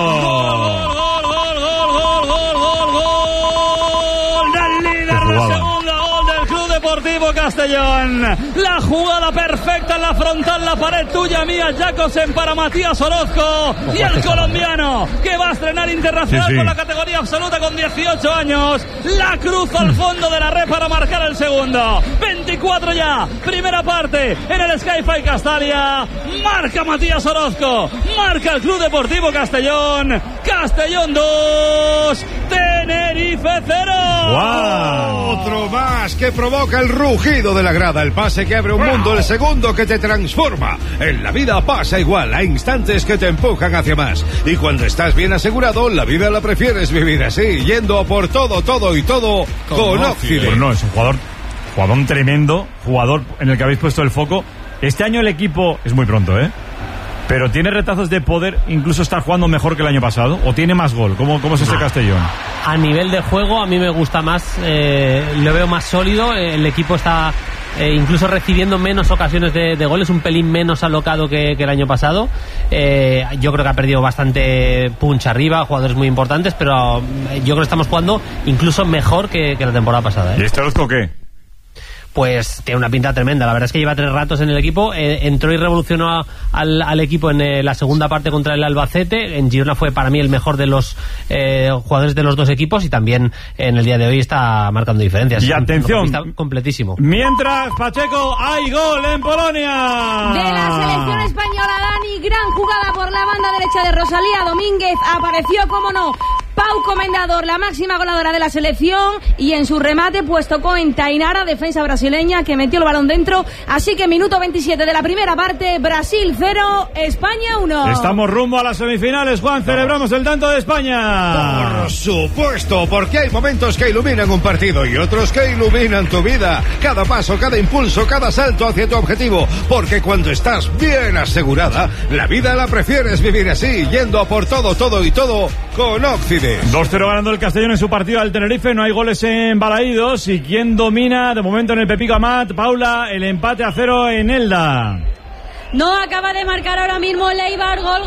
¡Gol del líder de segunda! ¡Gol del Club Deportivo Castellón! La jugada perfecta en la frontal, la pared tuya, mía, Jacobsen para Matías Orozco. Y el colombiano, que va a estrenar internacional con la categoría absoluta con 18 años. La cruza al fondo de la red para marcar el segundo. 24 ya, primera parte en el Sky-Fi Castalia. Marca Matías Orozco, marca el Club Deportivo Castellón. Castellón 2, Tenerife 0. ¡Wow! Otro más que provoca el rugido de la grada, el pase que abre un mundo, el segundo que te transforma. En la vida pasa igual, hay instantes que te empujan hacia más. Y cuando estás bien asegurado, la vida la prefieres vivir así, yendo por todo y todo con Occident. Pues no, es un jugador tremendo, jugador en el que habéis puesto el foco. Este año el equipo es muy pronto, pero tiene retazos de poder incluso estar jugando mejor que el año pasado, o tiene más gol. ¿Cómo es este Castellón? A nivel de juego a mí me gusta más, lo veo más sólido. El equipo está incluso recibiendo menos ocasiones de goles, un pelín menos alocado que el año pasado. Yo creo que ha perdido bastante punch arriba, jugadores muy importantes, pero yo creo que estamos jugando incluso mejor que la temporada pasada. ¿Y este Orozco qué? pues tiene una pinta tremenda. La verdad es que lleva 3 ratos en el equipo, entró y revolucionó al equipo en la segunda parte contra el Albacete. En Girona fue para mí el mejor de los jugadores de los dos equipos, y también en el día de hoy está marcando diferencias. Y atención, completísimo. Mientras, Pacheco, hay gol en Polonia. De la selección española, Dani, gran jugada por la banda derecha de Rosalía Domínguez. Apareció, como no, Pau Comendador, la máxima goleadora de la selección, y en su remate pues tocó en Tainara, defensa brasileña, que metió el balón dentro. Así que minuto 27 de la primera parte, Brasil 0, España 1. Estamos rumbo a las semifinales, Juan. Celebramos el tanto de España. Por supuesto, porque hay momentos que iluminan un partido y otros que iluminan tu vida. Cada paso, cada impulso, cada salto hacia tu objetivo. Porque cuando estás bien asegurada, la vida la prefieres vivir así, yendo a por todo, todo y todo con Occident. 2-0 ganando el Castellón en su partido al Tenerife. No hay goles en Balaídos. ¿Y quién domina de momento en el Pepico Amat? Paula, el empate a 0 en Elda. No acaba de marcar ahora mismo el Eibar. Gol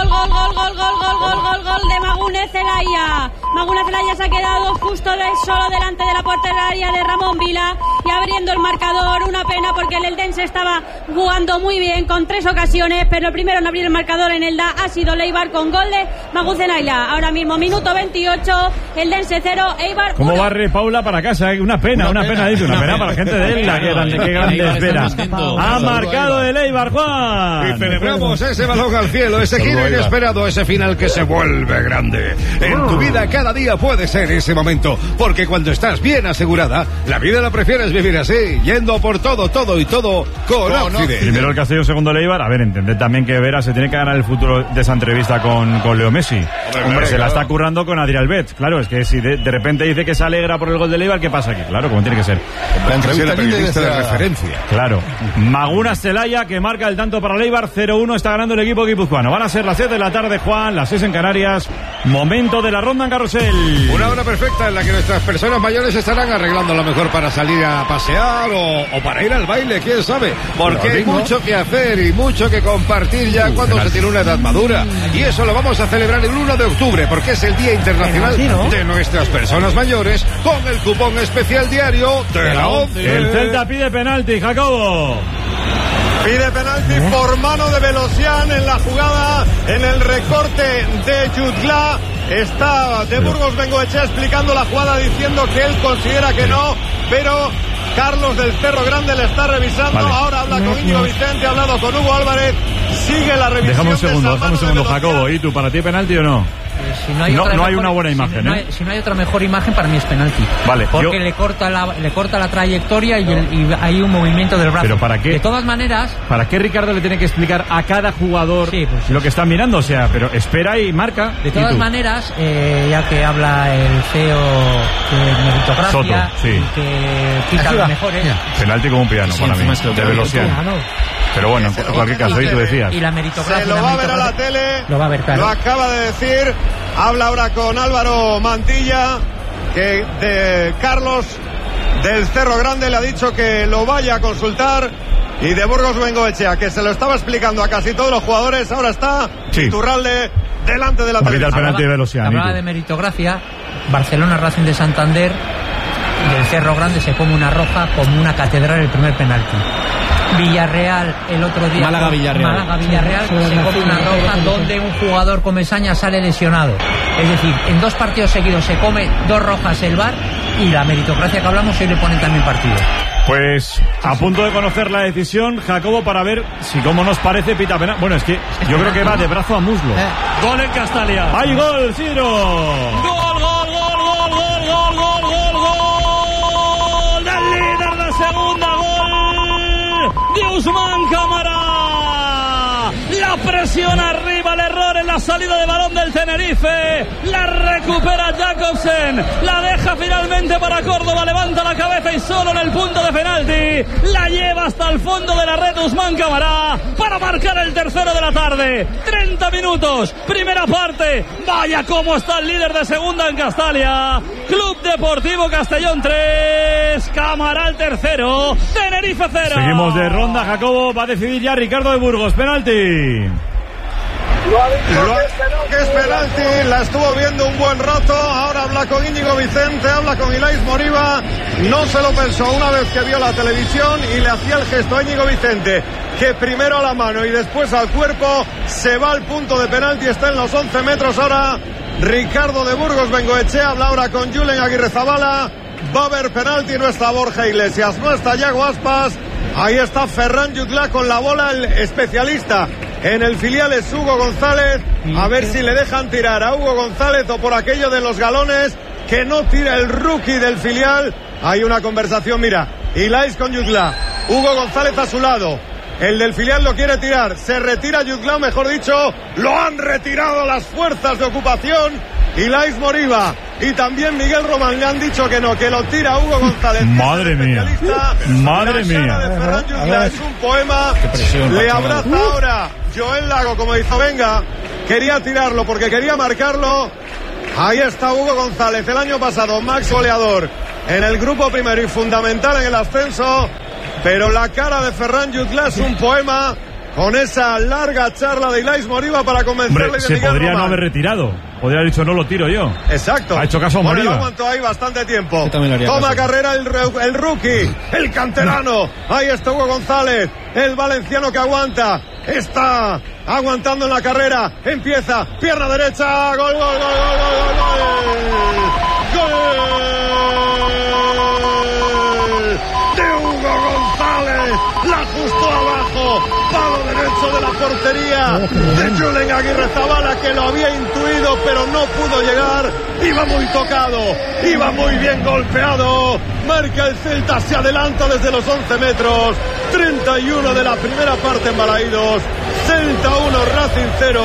de Magunez Zelaya. Magunez Zelaya se ha quedado justo solo delante de la portería de Ramón Vila y abriendo el marcador. Una pena, porque el eldense estaba jugando muy bien con 3 ocasiones, pero el primero en abrir el marcador en Elda ha sido el Eibar con gol de Magunez Zelaya. Ahora mismo minuto 28, eldense 0, Eibar 1. ¿Cómo barre Paula para casa? Una pena dice, una pena para la gente de Elda. Qué grande espera. Ha marcado el Eibar, Juan. Y celebramos ese balón al cielo, ese giro inesperado, ese final que se vuelve grande. En tu vida cada día puede ser ese momento, porque cuando estás bien asegurada, la vida la prefieres vivir así, yendo por todo, todo y todo con Occident. Primero el Castellón, segundo el Eibar. A ver, entended también que Vera se tiene que ganar el futuro de esa entrevista con Leo Messi. Hombre, se la está currando con Adrián Bet. Claro, es que si de repente dice que se alegra por el gol del Eibar, ¿qué pasa aquí? Claro, como tiene que ser. La entrevista periodista de referencia. Claro. Magunas Zelaya, que marca el tanto para el Eibar. 0-1 está ganando el equipo guipuzcoano. Van a ser las 7 de la tarde, Juan, las 6 en Canarias. Momento de la ronda en carrusel. Una hora perfecta en la que nuestras personas mayores estarán arreglando lo mejor para salir a pasear o para ir al baile, quién sabe. Porque hay mucho que hacer y mucho que compartir ya cuando se tiene una edad madura. Y eso lo vamos a celebrar el 1 de octubre, porque es el Día Internacional de nuestras personas mayores, con el cupón especial diario de la 11. El Celta pide penalti, Jacobo. Pide penalti por mano de Velosian en la jugada, en el recorte de Jutgla. Está de Burgos Bengoechea explicando la jugada, diciendo que él considera que no, pero Carlos del Cerro Grande le está revisando. Ahora habla con Íñigo Vicente, ha hablado con Hugo Álvarez, sigue la revisión. Déjame un segundo, Jacobo. ¿Y tú, para ti penalti o no? Si no hay una buena imagen, si no hay otra mejor imagen, para mí es penalti. Vale, porque le corta la trayectoria y hay un movimiento del brazo. ¿Pero para qué? De todas maneras, ¿para qué Ricardo le tiene que explicar a cada jugador lo que están mirando? O sea, pero espera y marca. De todas maneras, ya que habla el CEO de meritocracia, Soto, sí, que quita los mejores. Penalti como un piano, para mí, de Velosian. Pero bueno, en cualquier caso, ahí tú decías. Y la meritocracia. Se lo va a ver a la tele. Lo va a ver, claro. Lo acaba de decir. Habla ahora con Álvaro Mantilla, que de Carlos del Cerro Grande le ha dicho que lo vaya a consultar. Y de Burgos Bengoechea, que se lo estaba explicando a casi todos los jugadores. Ahora está Iturralde delante de la televisión. Hablaba de meritocracia. Barcelona, Racing de Santander. Del Cerro Grande se come una roja como una catedral el primer penalti. Villarreal el otro día. Málaga-Villarreal se come una roja donde un jugador Comesaña sale lesionado. Es decir, en 2 partidos seguidos se come 2 rojas el VAR, y la meritocracia que hablamos hoy le ponen también partido. Pues a punto de conocer la decisión, Jacobo, para ver si, como nos parece, pita penal. Bueno, es que yo creo que va de brazo a muslo. Gol en Castalia. ¡Hay gol, Ciro! ¡Gol del líder de segunda! ¡Gol de Usman Cámara! La presión arriba, el error en la salida de balón del Tenerife. La recupera Jacobsen. La deja finalmente para Córdoba. Levanta la cabeza y solo en el punto de penalti la lleva hasta el fondo de la red Usman Cámara para marcar el tercero de la tarde. 30 minutos, primera parte. Vaya cómo está el líder de segunda en Castalia. Club Deportivo Castellón 3, Cámara el tercero, Tenerife 0. Seguimos de ronda, Jacobo. Va a decidir ya Ricardo de Burgos. Penalti. Que es penalti, la estuvo viendo un buen rato, ahora habla con Íñigo Vicente, habla con Ilais Moriba, no se lo pensó una vez que vio la televisión y le hacía el gesto a Íñigo Vicente, que primero a la mano y después al cuerpo, se va al punto de penalti, está en los 11 metros ahora Ricardo de Burgos Bengoechea, habla ahora con Julen Aguirrezabala, va a haber penalti, no está Borja Iglesias, no está Yago Aspas, ahí está Ferran Jutgla con la bola, el especialista en el filial es Hugo González, a ver si le dejan tirar a Hugo González o por aquello de los galones, que no tira el rookie del filial. Hay una conversación, mira, Ilais con Jutgla, Hugo González a su lado, el del filial lo quiere tirar, se retira Jutgla, mejor dicho, lo han retirado las fuerzas de ocupación, Ilais Moriba y también Miguel Román le han dicho que no, que lo tira Hugo González. Madre mía, madre mía. De Ferran Jutgla es un poema, le abraza ahora Joel Lago como dijo, venga, quería tirarlo porque quería marcarlo. Ahí está Hugo González, el año pasado Max goleador en el grupo primero y fundamental en el ascenso, pero la cara de Ferran Jutgla es un poema con esa larga charla de Ilais Moriba para convencerle. Hombre, de se Miguel podría Román. no haber retirado, podría haber dicho no lo tiro yo. Exacto. Ha hecho caso a Bueno, Moriba. lo aguantó ahí bastante tiempo. Toma Caso. Carrera el rookie, el canterano. Ahí está Hugo González, el valenciano que aguanta. Está aguantando en la carrera. Empieza, pierna derecha. Gol, gol, gol, gol, gol, gol. De Hugo González. La justo abajo. Palo derecho de la portería de Julen Aguirrezabala, que lo había intuido pero no pudo llegar. Iba muy tocado, iba muy bien golpeado. Marca el Celta, se adelanta desde los 11 metros. 31 de la primera parte en Balaídos. Celta 1, Racing 0.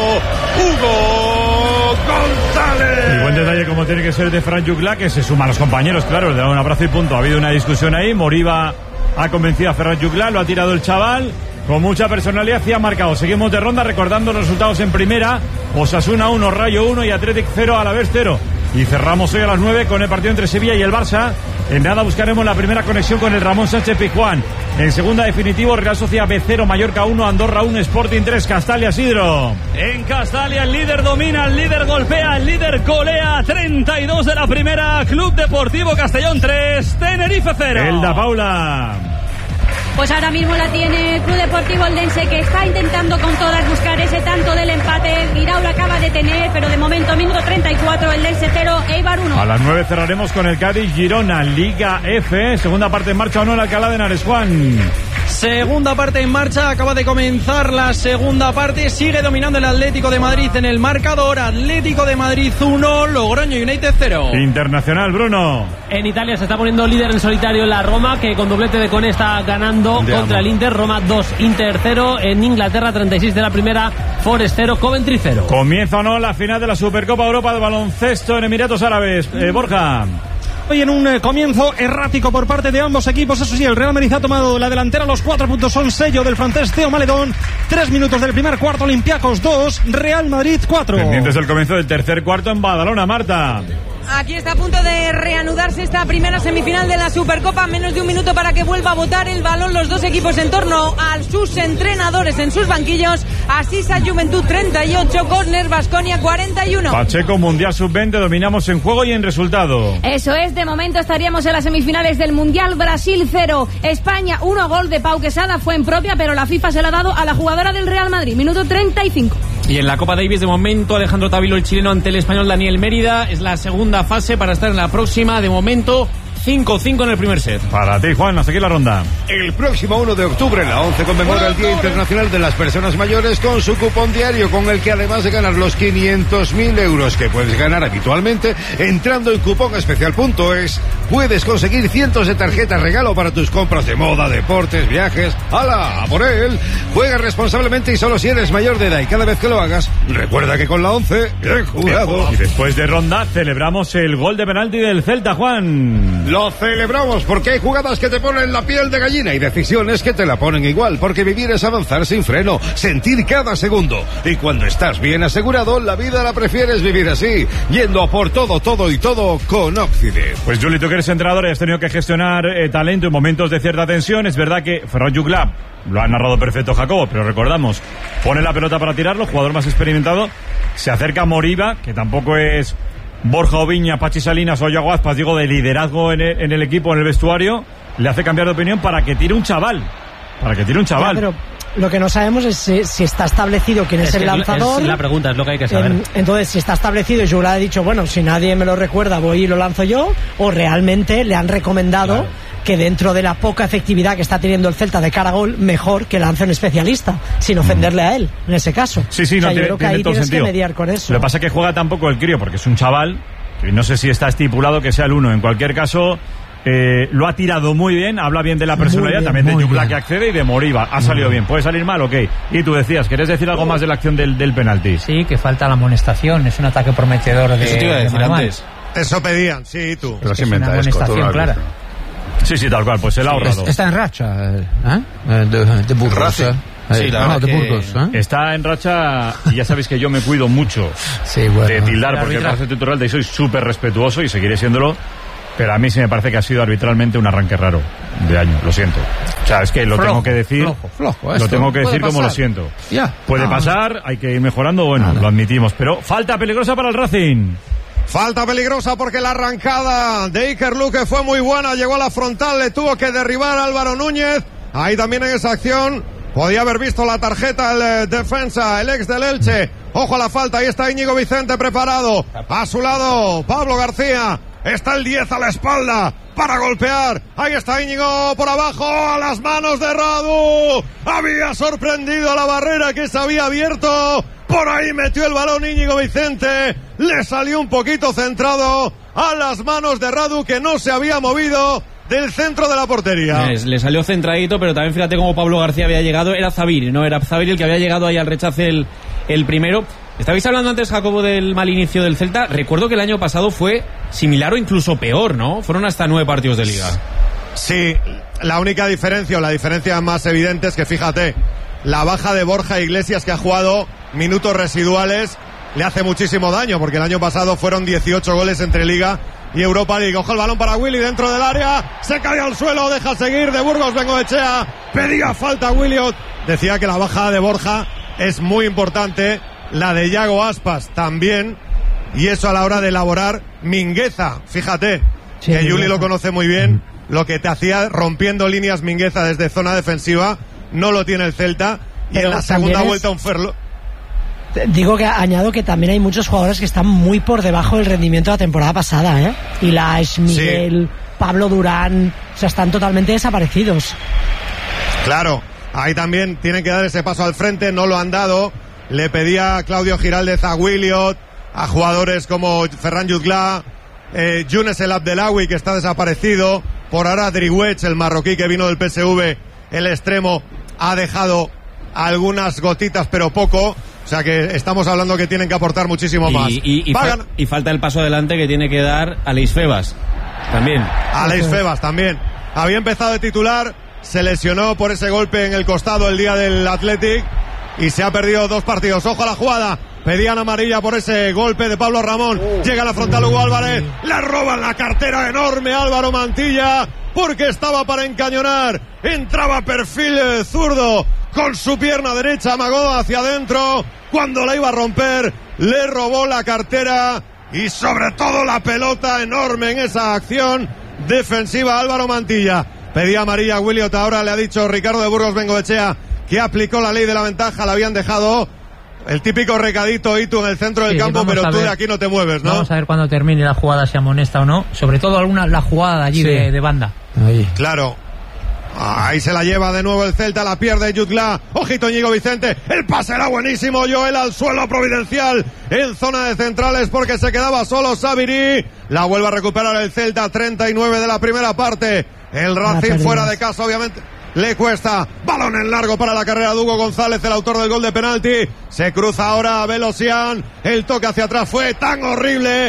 Hugo González. Y buen detalle como tiene que ser de Ferran Jutgla, que se suma a los compañeros, claro, le da un abrazo y punto. Ha habido una discusión ahí, Moriba ha convencido a Ferran Jutgla, lo ha tirado el chaval con mucha personalidad y ha marcado. Seguimos de ronda recordando los resultados en primera: Osasuna 1, Rayo 1 y Athletic 0, Alavés 0. Y cerramos hoy a las 9 con el partido entre Sevilla y el Barça. En nada buscaremos la primera conexión con el Ramón Sánchez Pizjuán. En segunda definitivo, Real Sociedad B 0, Mallorca 1, Andorra 1, Sporting 3, Castalia, Sidro. En Castalia el líder domina, el líder golpea, el líder golea. 32 de la primera, Club Deportivo Castellón 3, Tenerife 0. Elda Paula. Pues ahora mismo la tiene el Club Deportivo Eldense, que está intentando con todas buscar ese tanto del empate. Guirao lo acaba de tener, pero de momento minuto 34, Eldense 0, Eibar 1. A las 9 cerraremos con el Cádiz Girona, Liga F, segunda parte en marcha o no en Alcalá de Henares, Juan. Segunda parte en marcha, acaba de comenzar la segunda parte, sigue dominando el Atlético de Madrid en el marcador. Atlético de Madrid 1, Logroño United 0. Internacional, Bruno. En Italia se está poniendo líder en solitario la Roma, que con doblete de Koné está ganando contra el Inter. Roma 2, Inter 0. En Inglaterra, 36 de la primera, Forest 0, Coventry 0. Comienza o no la final de la Supercopa Europa de baloncesto en Emiratos Árabes. Borja. Hoy en un comienzo errático por parte de ambos equipos. Eso sí, el Real Madrid ha tomado la delantera. Los 4 puntos son sello del francés Theo Maledon. 3 minutos del primer cuarto, Olympiacos 2, Real Madrid 4. Pendientes del comienzo del tercer cuarto en Badalona, Marta. Aquí está a punto de reanudarse esta primera semifinal de la Supercopa. Menos de un minuto para que vuelva a botar el balón los dos equipos en torno a sus entrenadores en sus banquillos. Asisa Juventud 38, Córner Baskonia 41. Pacheco, Mundial Sub-20, dominamos en juego y en resultado. Eso es, de momento estaríamos en las semifinales del Mundial. Brasil 0, España 1, gol de Pau Quesada, fue en propia, pero la FIFA se la ha dado a la jugadora del Real Madrid, minuto 35. Y en la Copa Davis, de momento, Alejandro Tavilo, el chileno, ante el español Daniel Mérida. Es la segunda fase para estar en la próxima. De momento, 5-5 en el primer set. Para ti, Juan, hasta aquí la ronda. El próximo 1 de octubre, la 11 conmemora el Día Internacional de las Personas Mayores con su cupón diario, con el que además de ganar los 500.000 euros que puedes ganar habitualmente, entrando en cuponespecial.es, puedes conseguir cientos de tarjetas regalo para tus compras de moda, deportes, viajes. ¡Hala! ¡A por él! Juega responsablemente y solo si eres mayor de edad, y cada vez que lo hagas, recuerda que con la 11, he jugado. Y después de ronda, celebramos el gol de penalti del Celta, Juan. Lo celebramos porque hay jugadas que te ponen la piel de gallina y decisiones que te la ponen igual, porque vivir es avanzar sin freno, sentir cada segundo. Y cuando estás bien asegurado, la vida la prefieres vivir así, yendo a por todo con Occident. Pues Juli, tú que eres entrenador y has tenido que gestionar talento en momentos de cierta tensión. Es verdad que Ferran Jutgla, lo ha narrado perfecto Jacobo, pero recordamos, pone la pelota para tirarlo, jugador más experimentado, se acerca a Moriba, que tampoco es Borja Oviña, Pachi Salinas o Yago Aspas, digo, de liderazgo en el equipo, en el vestuario, le hace cambiar de opinión para que tire un chaval. Ya, pero lo que no sabemos es si está establecido quién es el lanzador. Es la pregunta, es lo que hay que saber. Entonces, si está establecido y Jutgla ha dicho, bueno, si nadie me lo recuerda, voy y lo lanzo yo, o realmente le han recomendado que dentro de la poca efectividad que está teniendo el Celta de cara a gol, mejor que lance un especialista, sin ofenderle a él, en ese caso. Sí, yo no, creo que ahí tienes que mediar con eso. Lo que pasa es que juega tampoco el crío, porque es un chaval, y no sé si está estipulado que sea el 1. En cualquier caso, lo ha tirado muy bien, habla bien de la personalidad, también de Jutgla que accede y de Moriba. Ha salido bien. ¿Puede salir mal? Ok. Y tú decías, ¿querés decir algo más de la acción del penalti? Sí, que falta la amonestación, es un ataque prometedor de... Eso te iba a decir antes. Eso pedían, sí, tú. Pero sí, una amonestación clara. Sí, tal cual, pues se la ha ahorrado. Está en racha, de Burgos. De Burgos. Está en racha y ya sabéis que yo me cuido mucho de tildar, porque el Barça titular de soy súper respetuoso y seguiré siéndolo. Pero a mí sí me parece que ha sido arbitralmente un arranque raro de año, lo siento. O sea, es que lo tengo que decir. Flojo, lo tengo que decir como lo siento. Puede pasar, hay que ir mejorando, bueno, lo admitimos. Pero falta peligrosa para el Racing. Falta peligrosa porque la arrancada de Iker Luque fue muy buena, llegó a la frontal, le tuvo que derribar a Álvaro Núñez. Ahí también en esa acción podía haber visto la tarjeta el defensa, el ex del Elche. Ojo a la falta, ahí está Íñigo Vicente preparado. A su lado, Pablo García. Está el 10 a la espalda para golpear. Ahí está Íñigo por abajo, a las manos de Radu. Había sorprendido a la barrera que se había abierto. Por ahí metió el balón Íñigo Vicente. Le salió un poquito centrado a las manos de Radu, que no se había movido del centro de la portería. Le salió centradito, pero también fíjate cómo Pablo García había llegado. Era Zabiri, no era Zabiri el que había llegado ahí al rechace el primero. Estabais hablando antes, Jacobo, del mal inicio del Celta. Recuerdo que el año pasado fue similar o incluso peor, ¿no? Fueron hasta 9 partidos de Liga. Sí, la única diferencia, o la diferencia más evidente, es que fíjate, la baja de Borja Iglesias, que ha jugado minutos residuales, le hace muchísimo daño, porque el año pasado fueron 18 goles entre Liga y Europa League. Ojo el balón para Willy dentro del área, se cae al suelo, deja seguir de Burgos Bengoechea, pedía falta Williot. Decía que la baja de Borja es muy importante, la de Yago Aspas también, y eso a la hora de elaborar Mingueza, fíjate, sí, que Juli lo conoce muy bien, lo que te hacía rompiendo líneas Mingueza desde zona defensiva, no lo tiene el Celta, y en la segunda vuelta un Ferlo. Digo que añado que también hay muchos jugadores que están muy por debajo del rendimiento de la temporada pasada, ¿eh? Ilaix, Miguel, sí. Pablo Durán, o sea, están totalmente desaparecidos. Claro, ahí también tienen que dar ese paso al frente, no lo han dado. Le pedía a Claudio Giraldez a Williot, a jugadores como Ferran Jutgla, Younes El Abdelawi, que está desaparecido. Por ahora Driouech, el marroquí que vino del PSV, el extremo, ha dejado algunas gotitas, pero poco. O sea que estamos hablando que tienen que aportar muchísimo más. Y falta el paso adelante que tiene que dar Aleix Febas también. Aleix Febas también. Había empezado de titular, se lesionó por ese golpe en el costado el día del Athletic y se ha perdido 2 partidos. Ojo a la jugada. Pedían amarilla por ese golpe de Pablo Ramón. Llega a la frontal Hugo Álvarez. Le roban la cartera enorme a Álvaro Mantilla porque estaba para encañonar. Entraba perfil zurdo con su pierna derecha, amagó hacia adentro. Cuando la iba a romper, le robó la cartera y sobre todo la pelota enorme en esa acción defensiva Álvaro Mantilla. Pedía amarilla a Williot. Ahora le ha dicho Ricardo de Burgos Bengoechea que aplicó la ley de la ventaja. La habían dejado. El típico recadito, Itu, en el centro del campo, pero tú de aquí no te mueves, ¿no? Vamos a ver cuando termine la jugada si amonesta o no. Sobre todo la jugada de allí de banda. Ahí. Claro. Ahí se la lleva de nuevo el Celta, la pierde Jutgla. Ojito Íñigo Vicente, el pase era buenísimo. Joel al suelo providencial en zona de centrales porque se quedaba solo Sabiri. La vuelve a recuperar el Celta, 39 de la primera parte. El Racing fuera de casa, obviamente. Le cuesta, balón en largo para la carrera de Hugo González, el autor del gol de penalti. Se cruza ahora a Velosian, el toque hacia atrás fue tan horrible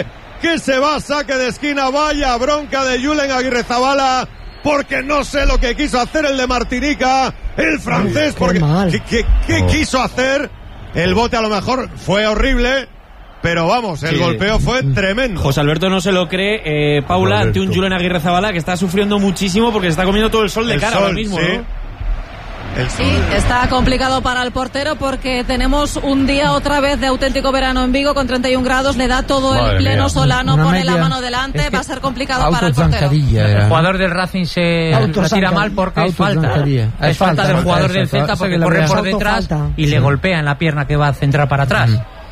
que se va a saque de esquina. Vaya bronca de Julen Aguirrezabala, porque no sé lo que quiso hacer el de Martinica, el francés, porque ¿qué quiso hacer? El bote a lo mejor fue horrible, pero vamos, el golpeo fue tremendo. José Alberto no se lo cree, Paula, ante un Julen Aguirrezabala que está sufriendo muchísimo porque se está comiendo todo el sol de cara ahora mismo, ¿no? Sí, está complicado para el portero porque tenemos un día otra vez de auténtico verano en Vigo con 31 grados, le da todo el pleno solano, pone la mano delante, va a ser complicado para el portero. El jugador del Racing se tira mal porque es falta. Es falta del jugador del Celta porque corre por detrás y le golpea en la pierna que va a centrar para atrás.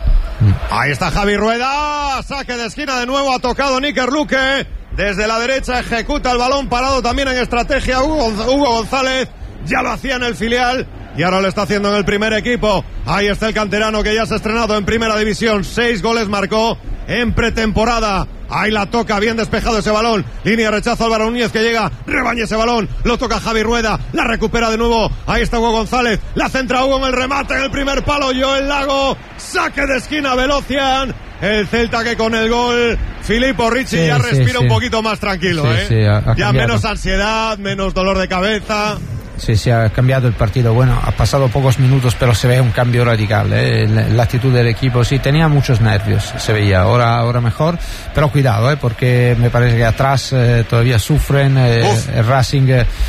Ahí está Javi Rueda, saque de esquina de nuevo, ha tocado Níker Luque, desde la derecha ejecuta el balón, parado también en estrategia Hugo González. Ya lo hacía en el filial y ahora lo está haciendo en el primer equipo. Ahí está el canterano que ya se ha estrenado en primera división. 6 goles marcó en pretemporada. Ahí la toca, bien despejado ese balón. Línea de rechazo, Álvaro Núñez que llega, rebaña ese balón, lo toca Javi Rueda, la recupera de nuevo. Ahí está Hugo González, la centra Hugo en el remate, en el primer palo, Joel Lago, saque de esquina, Velocian. El Celta que con el gol Filippo Ricci ya respira un poquito más tranquilo, ya menos ansiedad, menos dolor de cabeza. Sí, ha cambiado el partido. Bueno, ha pasado pocos minutos, pero se ve un cambio radical, la actitud del equipo. Sí, tenía muchos nervios, se veía. Ahora mejor, pero cuidado, porque me parece que atrás todavía sufren. El Racing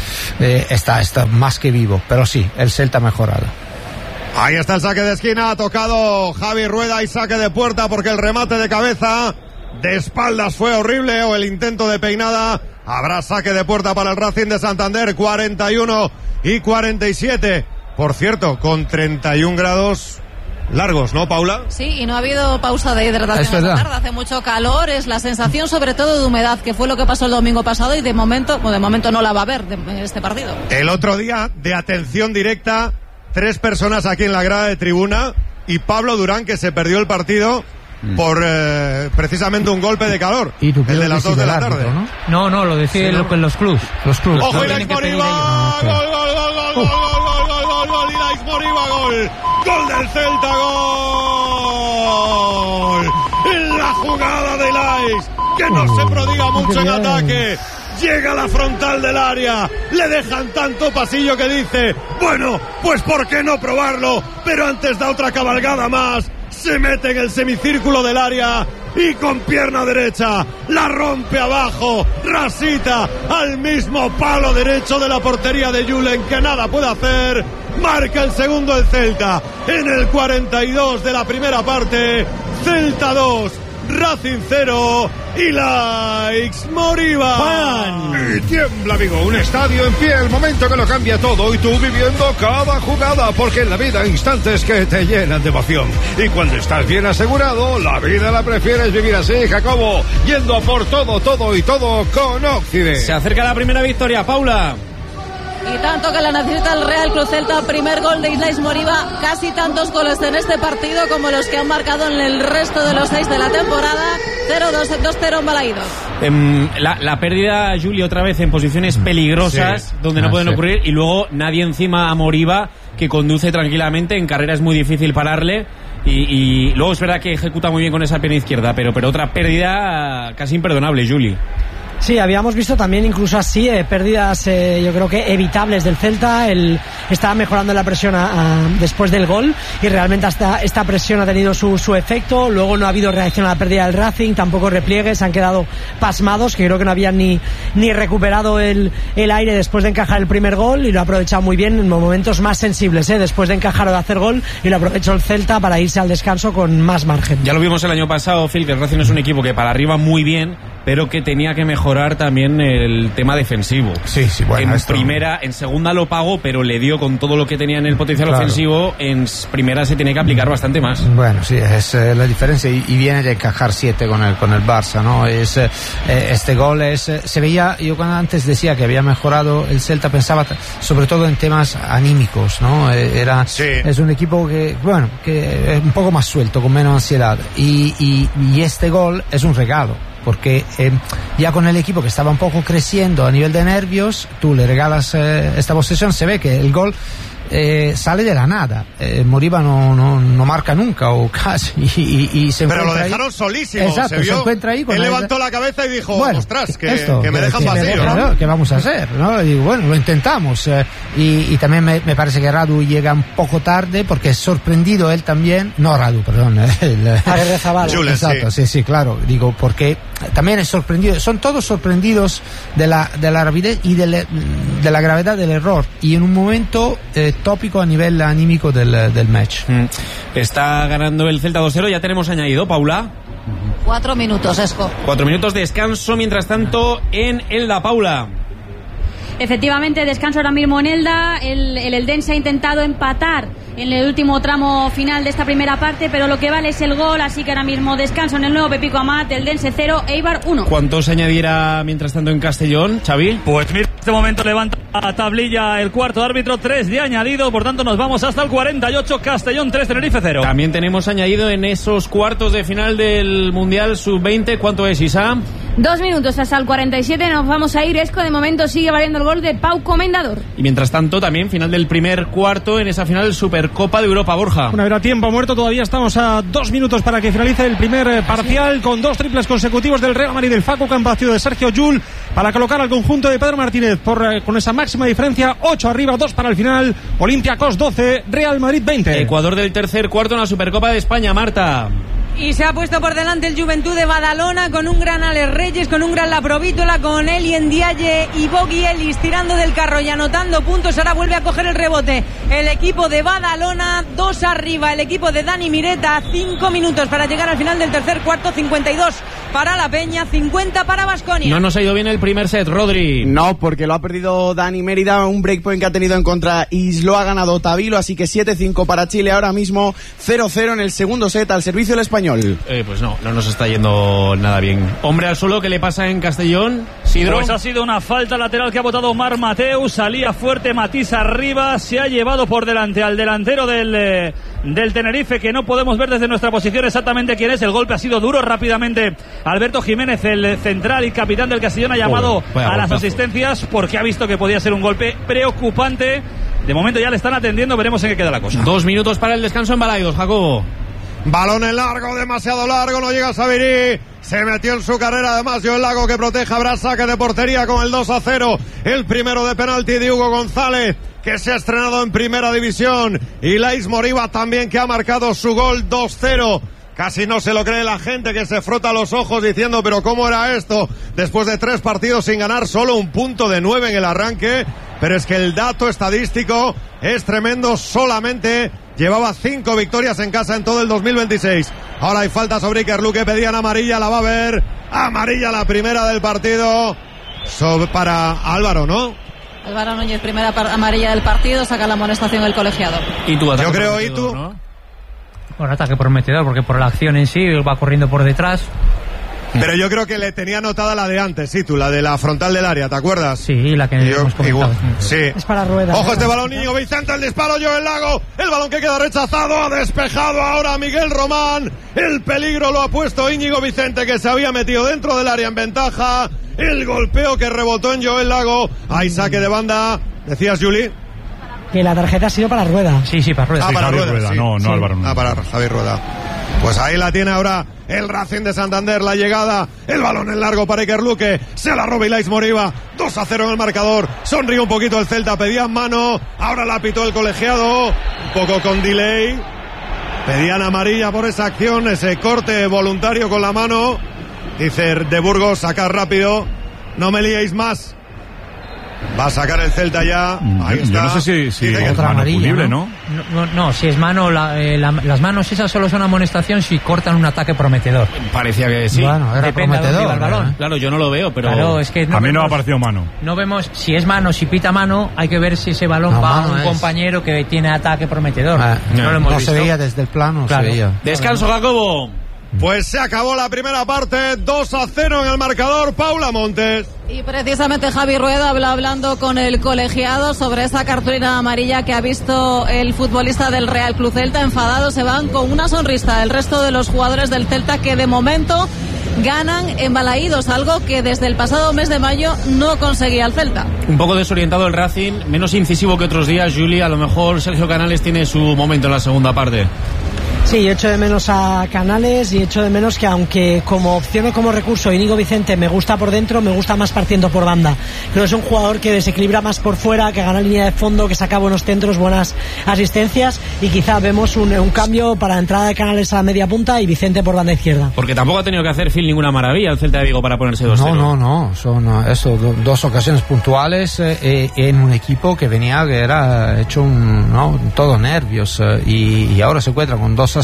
está más que vivo, pero sí, el Celta ha mejorado. Ahí está el saque de esquina, ha tocado Javi Rueda y saque de puerta porque el remate de cabeza de espaldas fue horrible, o el intento de peinada. Habrá saque de puerta para el Racing de Santander, 41 y 47. Por cierto, con 31 grados largos, ¿no, Paula? Sí, y no ha habido pausa de hidratación esta tarde. Hace mucho calor, es la sensación sobre todo de humedad, que fue lo que pasó el domingo pasado y de momento no la va a haber en este partido. El otro día, de atención directa, 3 personas aquí en la grada de tribuna y Pablo Durán, que se perdió el partido por precisamente un golpe de calor, el de las 2 de la tarde. No, lo decía los clubs. ¡Ojo, Ilaix Moriba! ¡Gol! Ilaix Moriba, gol del Celta, gol en la jugada de Ilaix, que no se prodiga mucho en ataque. Llega a la frontal del área, le dejan tanto pasillo que dice, bueno, pues ¿por qué no probarlo? Pero antes da otra cabalgada más, se mete en el semicírculo del área y con pierna derecha la rompe abajo, rasita al mismo palo derecho de la portería de Julen, que nada puede hacer. Marca el segundo el Celta en el 42 de la primera parte. Celta 2, Racing 0, Ilaix Moriba. Y tiembla, amigo, un estadio en pie, el momento que lo cambia todo y tú viviendo cada jugada, porque en la vida hay instantes que te llenan de emoción. Y cuando estás bien asegurado, la vida la prefieres vivir así, Jacobo, yendo a por todo con Occident. Se acerca la primera victoria, Paula. Y tanto que la necesita el Real Club Celta, primer gol de Ilaix Moriba, casi tantos goles en este partido como los que han marcado en el resto de los 6 de la temporada. 0-2 en Balaídos. La pérdida, Juli, otra vez en posiciones peligrosas, donde no pueden ocurrir, y luego nadie encima a Moriba, que conduce tranquilamente, en carrera es muy difícil pararle, y luego es verdad que ejecuta muy bien con esa pierna izquierda, pero otra pérdida casi imperdonable, Juli. Sí, habíamos visto también incluso así pérdidas yo creo que evitables del Celta. Estaba mejorando la presión después del gol y realmente hasta esta presión ha tenido su efecto. Luego no ha habido reacción a la pérdida del Racing, tampoco repliegues, han quedado pasmados, que creo que no habían ni recuperado el aire después de encajar el primer gol, y lo ha aprovechado muy bien en momentos más sensibles, después de encajar o de hacer gol, y lo aprovechó el Celta para irse al descanso con más margen. Ya lo vimos el año pasado, Phil, que el Racing es un equipo que para arriba muy bien, pero que tenía que mejorar también el tema defensivo. Sí, bueno, en segunda lo pagó, pero le dio con todo lo que tenía en el potencial ofensivo. En primera se tiene que aplicar bastante más. Bueno, sí, es la diferencia, y viene de encajar 7 con el Barça, ¿no? Este gol se veía, yo cuando antes decía que había mejorado el Celta, pensaba sobre todo en temas anímicos, ¿no? Es un equipo que es un poco más suelto, con menos ansiedad, y este gol es un regalo, porque ya con el equipo que estaba un poco creciendo a nivel de nervios, tú le regalas esta posesión, se ve que el gol sale de la nada. Moriba no marca nunca o casi y se pero lo encuentra dejaron ahí. solísimo. Exacto, se encuentra ahí con él levantó la cabeza y dijo, bueno, ostras, que me dejan vacío, ¿no? ¿Qué vamos a hacer? ¿no? Y digo, bueno, lo intentamos. Y también me parece que Radu llega un poco tarde porque es sorprendido él también. No, Radu, perdón. Exacto, sí, claro. Digo, porque también es sorprendido. Son todos sorprendidos de la rapidez y de la gravedad del error. Y en un momento tópico a nivel anímico del match. Está ganando el Celta 2-0. Ya tenemos añadido, Paula. 4 minutos, Esco. 4 minutos de descanso, mientras tanto, en Elda, Paula. Efectivamente, descanso ahora mismo en Elda. El Eldense ha intentado empatar en el último tramo final de esta primera parte, pero lo que vale es el gol, así que ahora mismo descanso en el nuevo Pepico Amat, Eldense 0, Eibar 1. ¿Cuántos añadiera mientras tanto en Castellón, Xavi? Pues mira, en este momento levanta la tablilla el cuarto árbitro, 3 de añadido, por tanto nos vamos hasta el 48, Castellón 3, Tenerife 0. También tenemos añadido en esos cuartos de final del Mundial Sub-20, ¿cuánto es, Isa? 2 minutos hasta el 47, nos vamos a ir. Esco, de momento sigue valiendo el gol de Pau Comendador. Y mientras tanto, también final del primer cuarto en esa final Supercopa de Europa, Borja. Una vez a tiempo muerto, todavía estamos a 2 minutos para que finalice el primer parcial, con 2 triples consecutivos del Real Madrid, del Facu Campacio, de Sergio Llull, para colocar al conjunto de Pedro Martínez con esa máxima diferencia, 8 arriba, 2 para el final. Olympiacos 12, Real Madrid 20. Ecuador del tercer cuarto en la Supercopa de España, Marta. Y se ha puesto por delante el Juventud de Badalona con un gran Alex Reyes, con un gran Laprovítola, con Eli Ndiaye y Bogi Ellis tirando del carro y anotando puntos. Ahora vuelve a coger el rebote el equipo de Badalona, 2 arriba el equipo de Dani Mireta, 5 minutos para llegar al final del tercer cuarto, 52 para la Peña, 50 para Baskonia. No nos ha ido bien el primer set, Rodri. No, porque lo ha perdido Dani Mérida, un breakpoint que ha tenido en contra y lo ha ganado Tavilo, así que 7-5 para Chile ahora mismo, 0-0 en el segundo set al servicio del español. Pues no nos está yendo nada bien. Hombre al suelo, ¿qué le pasa en Castellón? Sidro. Pues ha sido una falta lateral que ha votado Omar Mateus, salía fuerte Matís arriba, se ha llevado por delante al delantero del Tenerife, que no podemos ver desde nuestra posición exactamente quién es. El golpe ha sido duro. Rápidamente Alberto Jiménez, el central y capitán del Castellón, ha llamado a las asistencias porque ha visto que podía ser un golpe preocupante. De momento ya le están atendiendo, veremos en qué queda la cosa. 2 minutos para el descanso en Balaidos, Jacobo. Balón en largo, demasiado largo, no llega Sabirí. Se metió en su carrera además Joel Lago, que protege, habrá saque de portería con el 2-0. El primero de penalti de Hugo González, que se ha estrenado en primera división. Y Lais Moriba también, que ha marcado su gol, 2-0. Casi no se lo cree la gente, que se frota los ojos diciendo, pero ¿cómo era esto? Después de 3 partidos sin ganar, solo un punto de 9 en el arranque. Pero es que el dato estadístico es tremendo. Solamente llevaba 5 victorias en casa en todo el 2026. Ahora hay falta sobre Iker Luque, pedían amarilla, la va a ver. Amarilla, la primera del partido para Álvaro, ¿no? Álvaro Núñez, primera amarilla del partido, saca la amonestación el colegiado. ¿Y tú? Yo creo, ¿y tú? ¿No? Bueno, ataque prometedor, porque por la acción en sí va corriendo por detrás. Pero yo creo que le tenía anotada la de antes, sí, tú, la de la frontal del área, ¿te acuerdas? Sí, la que hemos comentado. Sí. Es para Rueda. Ojo este balón, Íñigo Vicente, el disparo, Joel Lago, el balón que queda rechazado, ha despejado ahora Miguel Román, el peligro lo ha puesto Íñigo Vicente, que se había metido dentro del área en ventaja, el golpeo que rebotó en Joel Lago, hay saque de banda, decías, Juli. Que la tarjeta ha sido para Rueda. Sí, para Rueda. Ah, para Rueda, sí. No, Álvaro. Ah, para Javier Rueda. Pues ahí la tiene ahora el Racing de Santander, la llegada, el balón en largo para Iker Luque, se la roba Ilais Moriba, 2-0 en el marcador, sonríe un poquito el Celta, pedían mano, ahora la pitó el colegiado, un poco con delay, pedían amarilla por esa acción, ese corte voluntario con la mano, dice de Burgos, sacar rápido, no me liéis más. Va a sacar el Celta ya. Ahí está. Yo no sé si es otra mano amarilla, punible, ¿no? No, si es mano, las manos esas solo son amonestación si cortan un ataque prometedor. Parecía que sí. Bueno, era depende prometedor. de dónde iba el balón. Claro, yo no lo veo, pero... Claro, es que a mí no me ha parecido mano. No vemos si es mano, si pita mano, hay que ver si ese balón va a un compañero que tiene ataque prometedor. No lo hemos visto. Se veía desde el plano, claro. Se veía. Descanso, Jacobo. Pues se acabó la primera parte, 2-0 en el marcador, Paula Montes. Y precisamente Javi Rueda habla hablando con el colegiado sobre esa cartulina amarilla que ha visto el futbolista del Real Club Celta. Enfadado, se van con una sonrisa el resto de los jugadores del Celta, que de momento ganan en Balaídos, algo que desde el pasado mes de mayo no conseguía el Celta. Un poco desorientado el Racing, menos incisivo que otros días, Juli. A lo mejor Sergio Canales tiene su momento en la segunda parte. Sí, echo de menos a Canales y echo de menos que, aunque como opción o como recurso Íñigo Vicente me gusta por dentro, me gusta más partiendo por banda. Creo que es un jugador que desequilibra más por fuera, que gana línea de fondo, que saca buenos centros, buenas asistencias, y quizá vemos un cambio para la entrada de Canales a la media punta y Vicente por banda izquierda. Porque tampoco ha tenido que hacer Phil ninguna maravilla el Celta de Vigo para ponerse 2-0. No, son dos ocasiones puntuales en un equipo que era hecho todo nervios, y ahora se encuentra con 2-0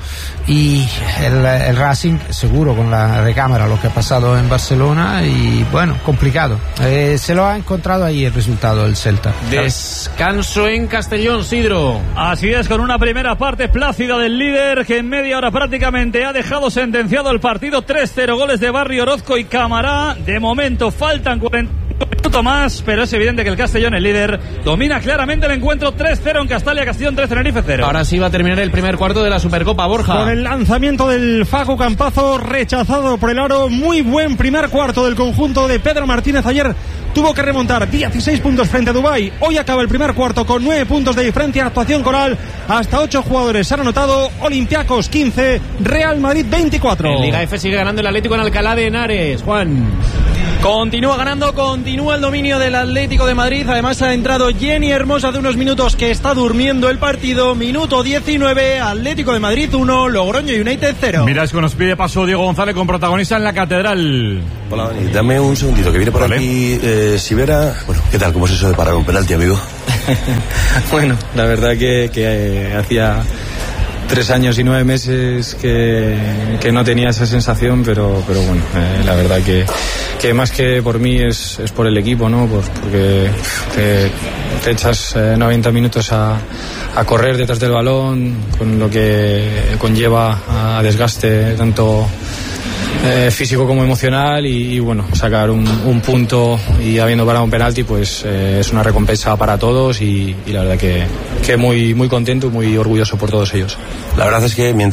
y el Racing seguro con la recámara lo que ha pasado en Barcelona, y bueno, complicado. Se lo ha encontrado ahí el resultado del Celta. Descanso en Castellón, Sidro. Así es, con una primera parte plácida del líder que en media hora prácticamente ha dejado sentenciado el partido. 3-0, goles de Barrio, Orozco y Camará. De momento faltan 40 minutos más, pero es evidente que el Castellón, el líder, domina claramente el encuentro. 3-0 en Castalia, Castellón 3, Tenerife 0. Ahora sí va a terminar el primer cuarto de la Supercopa, Borja. Con el lanzamiento del Facu Campazo, rechazado por el aro. Muy buen primer cuarto del conjunto de Pedro Martínez. Ayer tuvo que remontar 16 puntos frente a Dubái. Hoy acaba el primer cuarto con 9 puntos de diferencia. Actuación coral, hasta 8 jugadores se han anotado. Olympiacos 15, Real Madrid 24. En Liga F sigue ganando el Atlético en Alcalá de Henares, Juan. Continúa ganando, continúa el dominio del Atlético de Madrid. Además ha entrado Jenny Hermoso hace unos minutos, que está durmiendo el partido. Minuto 19, Atlético de Madrid 1, Logroño United 0. Mira, es que nos pide paso Diego González con protagonista en la Catedral. Hola, Dani, dame un segundito, que viene por aquí Sivera. Bueno, ¿qué tal? ¿Cómo es eso de parar un penalti, amigo? Bueno, la verdad que hacía 3 años y 9 meses que no tenía esa sensación, pero bueno, la verdad que más que por mí es por el equipo, ¿no? Porque te echas 90 minutos a correr detrás del balón, con lo que conlleva a desgaste tanto físico como emocional, y bueno, sacar un punto y habiendo parado un penalti, pues es una recompensa para todos, y la verdad que muy, muy contento, muy orgulloso por todos ellos. La verdad es que mientras